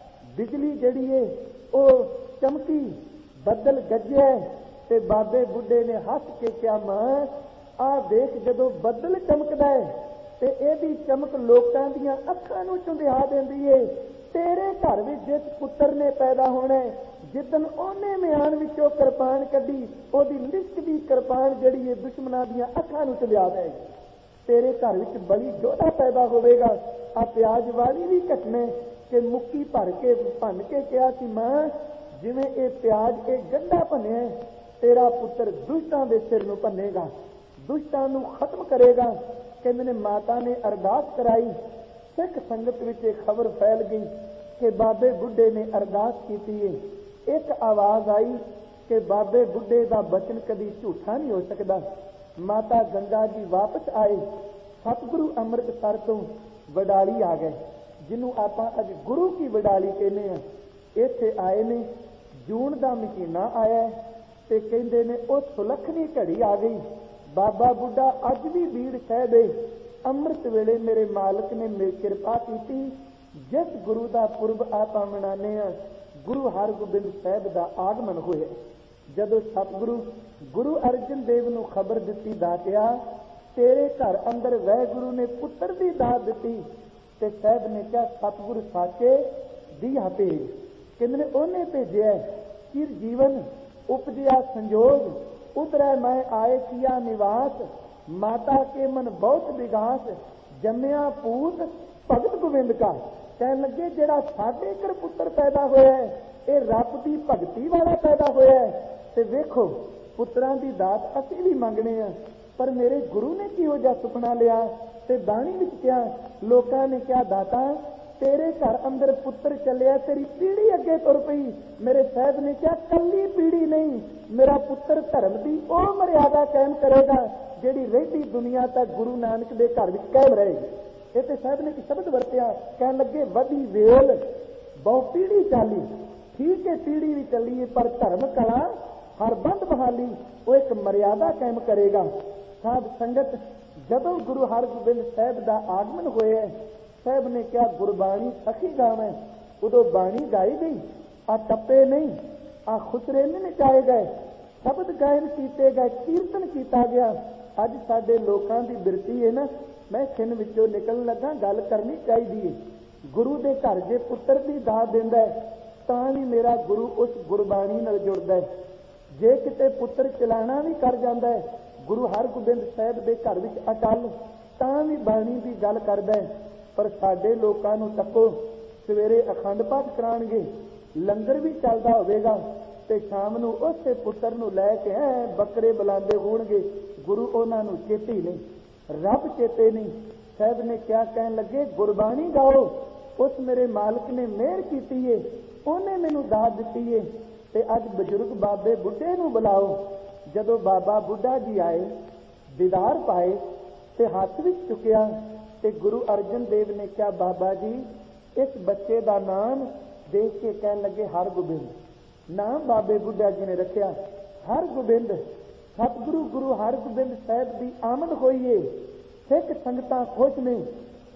बिजली जड़ी है वो चमकी, बदल गरजिया ते बाबे बुढ़े ने हस के क्या मां आ देख जदों बदल चमकदा है ते एदी चमक लोकां दीयां अखां नूं चुंधिया देंदी है। तेरे घर विच जिस पुत्र ने पैदा होना है, जिदन ओने म्यान विचों किरपान कड्डी, ओदी लिशकदी किरपान जड़ी है दुश्मनां दीयां अखां नूं चुंधिया देगी। तेरे घर विच बड़ी जोधा पैदा होवेगा। आ प्याज वाली भी घटने कि मुक्की भर के भन के कहा कि मां जिवें ये प्याज ये गंढा भनिया, तेरा पुत्र दुष्टां दे सिर नूं भनेगा, दुष्टां नूं खत्म करेगा। कहंदे ने माता ने अरदास कराई, सिख संगत विच खबर फैल गई कि बाबे बुढ़े ने अरदास की है। एक आवाज आई कि बाबे बुढ़े का बचन कभी झूठा नहीं हो सकता। माता गंगा जी वापस आए, सतगुरु अमृतसर तो वडाली आ गए, जिन्हों आप अज गुरु की वडाली कहने हैं। इत्थे आए ने, जून का महीना आया ते कहंदे ने वो सुलखनी घड़ी आ गई। बाबा बुढ़ा अज भी बीड़ कह दे, अमृत वेले मेरे मालिक ने मेरी कृपा की। जिस गुरु का पुरब आप मनाने हैं, गुरु हरगोबिंद साहब का आगमन होया। जदों सतगुरु गुरु अर्जन देव नूं खबर दिती, दातिया तेरे घर अंदर वह गुरु ने पुत्र की दात दी, ते साहब ने कहा सतगुरु साचे दिया भेज। कहंदे ने ओने भेजिया, चिर जीवन उपजिया संजोग, उतरै मैं आए किया निवास, माता के मन बहुत विगास, जम्या पूत भगत गोविंद का। कहन लगे जिहड़ा साडे घर पुत्र पैदा होया है, ये रब की भगती वाला पैदा होया है। ते वेखो पुत्रां दी दात असीं भी मंगने आ, पर मेरे गुरु ने किहो जिहा सुपना लिया ते बाणी विच क्या लोकां ने क्या दाता तेरे घर अंदर पुत्र चलिया, तेरी पीढ़ी अगे तुर पई। मेरे साहब ने क्या कली पीढ़ी नहीं, मेरा पुत्र धर्म की वह मर्यादा कायम करेगा जिहड़ी रहिंदी दुनिया तक गुरु नानक दे घर विच कायम रहेगी। ये तो साहब ने एक शब्द वरतिया, कहन लगे वधी वेल बहु पीढ़ी चाली। ठीक है पीढ़ी भी चली है, पर धर्म कला हर बंद बहाली वो एक मर्यादा कायम करेगा। साध संगत जदों गुरु हरगोबिंद साहब का आगमन होया, साहब ने क्या गुरबाणी सखी गावे, उदों बाणी गाई गई। आ टप्पे नहीं, आ खुसरे नहीं नचाए गए, शब्द गायन किए गए, कीर्तन किया गया। अज साडे लोकां दी बिरती है ना, मैं खिन विचों निकलण लगा गल करनी चाहिए। गुरु दे घर जे पुत्र की दात दिंदा है तां भी मेरा गुरु उस गुरबाणी नाल जुड़दा है। जे किते पुत्र चलाना भी कर जांदा है, गुरु हरगोबिंद साहब दे घर विच अटल, तां भी बाणी की गल करदा है। पर साडे लोकां नूं तक्को, सवेरे अखंड पाठ कराणगे, लंगर भी चलदा होवेगा ते शाम नूं उसे पुत्र नूं लै के है बकरे बुलांदे होणगे, गुरु उन्हां नूं चेते ही नहीं, रब चेते नहीं। साहब ने क्या कहन लगे, गुरबाणी गाओ, उस मेरे मालिक ने मेहर की है, उन्हें मैनू दात दी है। ते अज बजुर्ग बाबे बुढ़े नूं बुलाओ। जदों बाबा बुढ़ा जी आए, दीदार पाए ते हाथ विच चुकिया, ते गुरु अर्जन देव ने क्या बाबा जी इस बच्चे का नाम देख के कहन लगे हरगोबिंद। नाम बाबे बुढ़ा जी ने रखिया हरगोबिंद। सतगुरु गुरु हरगोबिंद साहब की आमद हुई है, सिख संगतां खुश ने,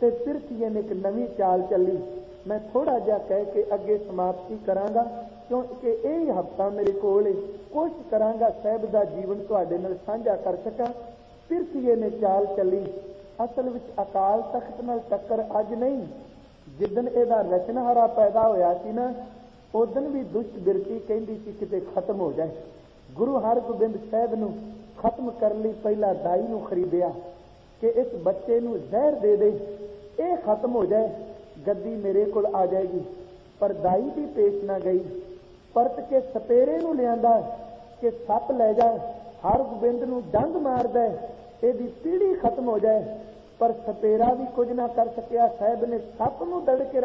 ਤੇ ਪਿਰਥੀਏ ਨੇ ਇੱਕ ਨਵੀਂ ਚਾਲ ਚੱਲੀ। ਮੈਂ ਥੋੜਾ ਜਿਹਾ ਕਹਿ ਕੇ ਅੱਗੇ ਸਮਾਪਤੀ ਕਰਾਂਗਾ, ਕਿਉਂਕਿ ਇਹ ਹੀ ਹਫ਼ਤਾ ਮੇਰੇ ਕੋਲ ਹੈ। ਕੋਸ਼ਿਸ਼ ਕਰਾਂਗਾ ਸਾਹਿਬ ਦਾ ਜੀਵਨ ਤੁਹਾਡੇ ਨਾਲ ਸਾਂਝਾ ਕਰ ਸਕਾਂ। ਪਿਰਥੀਏ ਨੇ ਚਾਲ ਚੱਲੀ। ਅਸਲ ਵਿੱਚ ਅਕਾਲ ਤਖਤ ਨਾਲ ਟੱਕਰ ਅੱਜ ਨਹੀਂ, ਜਿੱਦਣ ਇਹਦਾ ਰਚਨਹਾਰਾ ਪੈਦਾ ਹੋਇਆ ਸੀ ਨਾ, ਉਦਣ ਵੀ ਦੁਸ਼ਟ ਬਿਰਤੀ ਕਹਿੰਦੀ ਸੀ ਕਿਤੇ ਖਤਮ ਹੋ ਜਾਏ। ਗੁਰੂ ਹਰਗੋਬਿੰਦ ਸਾਹਿਬ ਨੂੰ ਖਤਮ ਕਰਨ ਲਈ ਪਹਿਲਾਂ ਦਾਈ ਨੂੰ ਖਰੀਦਿਆ ਕਿ ਇਸ ਬੱਚੇ ਨੂੰ ਜ਼ਹਿਰ ਦੇ ਦੇ, ਇਹ ਖਤਮ ਹੋ ਜਾਏ, ਗੱਦੀ ਮੇਰੇ ਕੋਲ ਆ ਜਾਏਗੀ। ਪਰ ਦਾਈ ਵੀ ਪੇਸ਼ ਨਾ ਗਈ, ਪਰਤ ਕੇ ਸਪੇਰੇ ਨੂੰ ਲਿਆਂਦਾ ਕਿ ਸੱਪ ਲੈ ਜਾ, ਹਰਗੋਬਿੰਦ ਨੂੰ ਡੰਗ ਮਾਰਦਾ, ਇਹਦੀ ਪੀੜੀ ਖਤਮ ਹੋ ਜਾਏ। ਪਰ ਸਪੇਰਾ ਵੀ ਕੁਝ ਨਾ ਕਰ ਸਕਿਆ। ਸਾਹਿਬ ਨੇ ਸੱਪ ਨੂੰ ਦੜ ਕੇ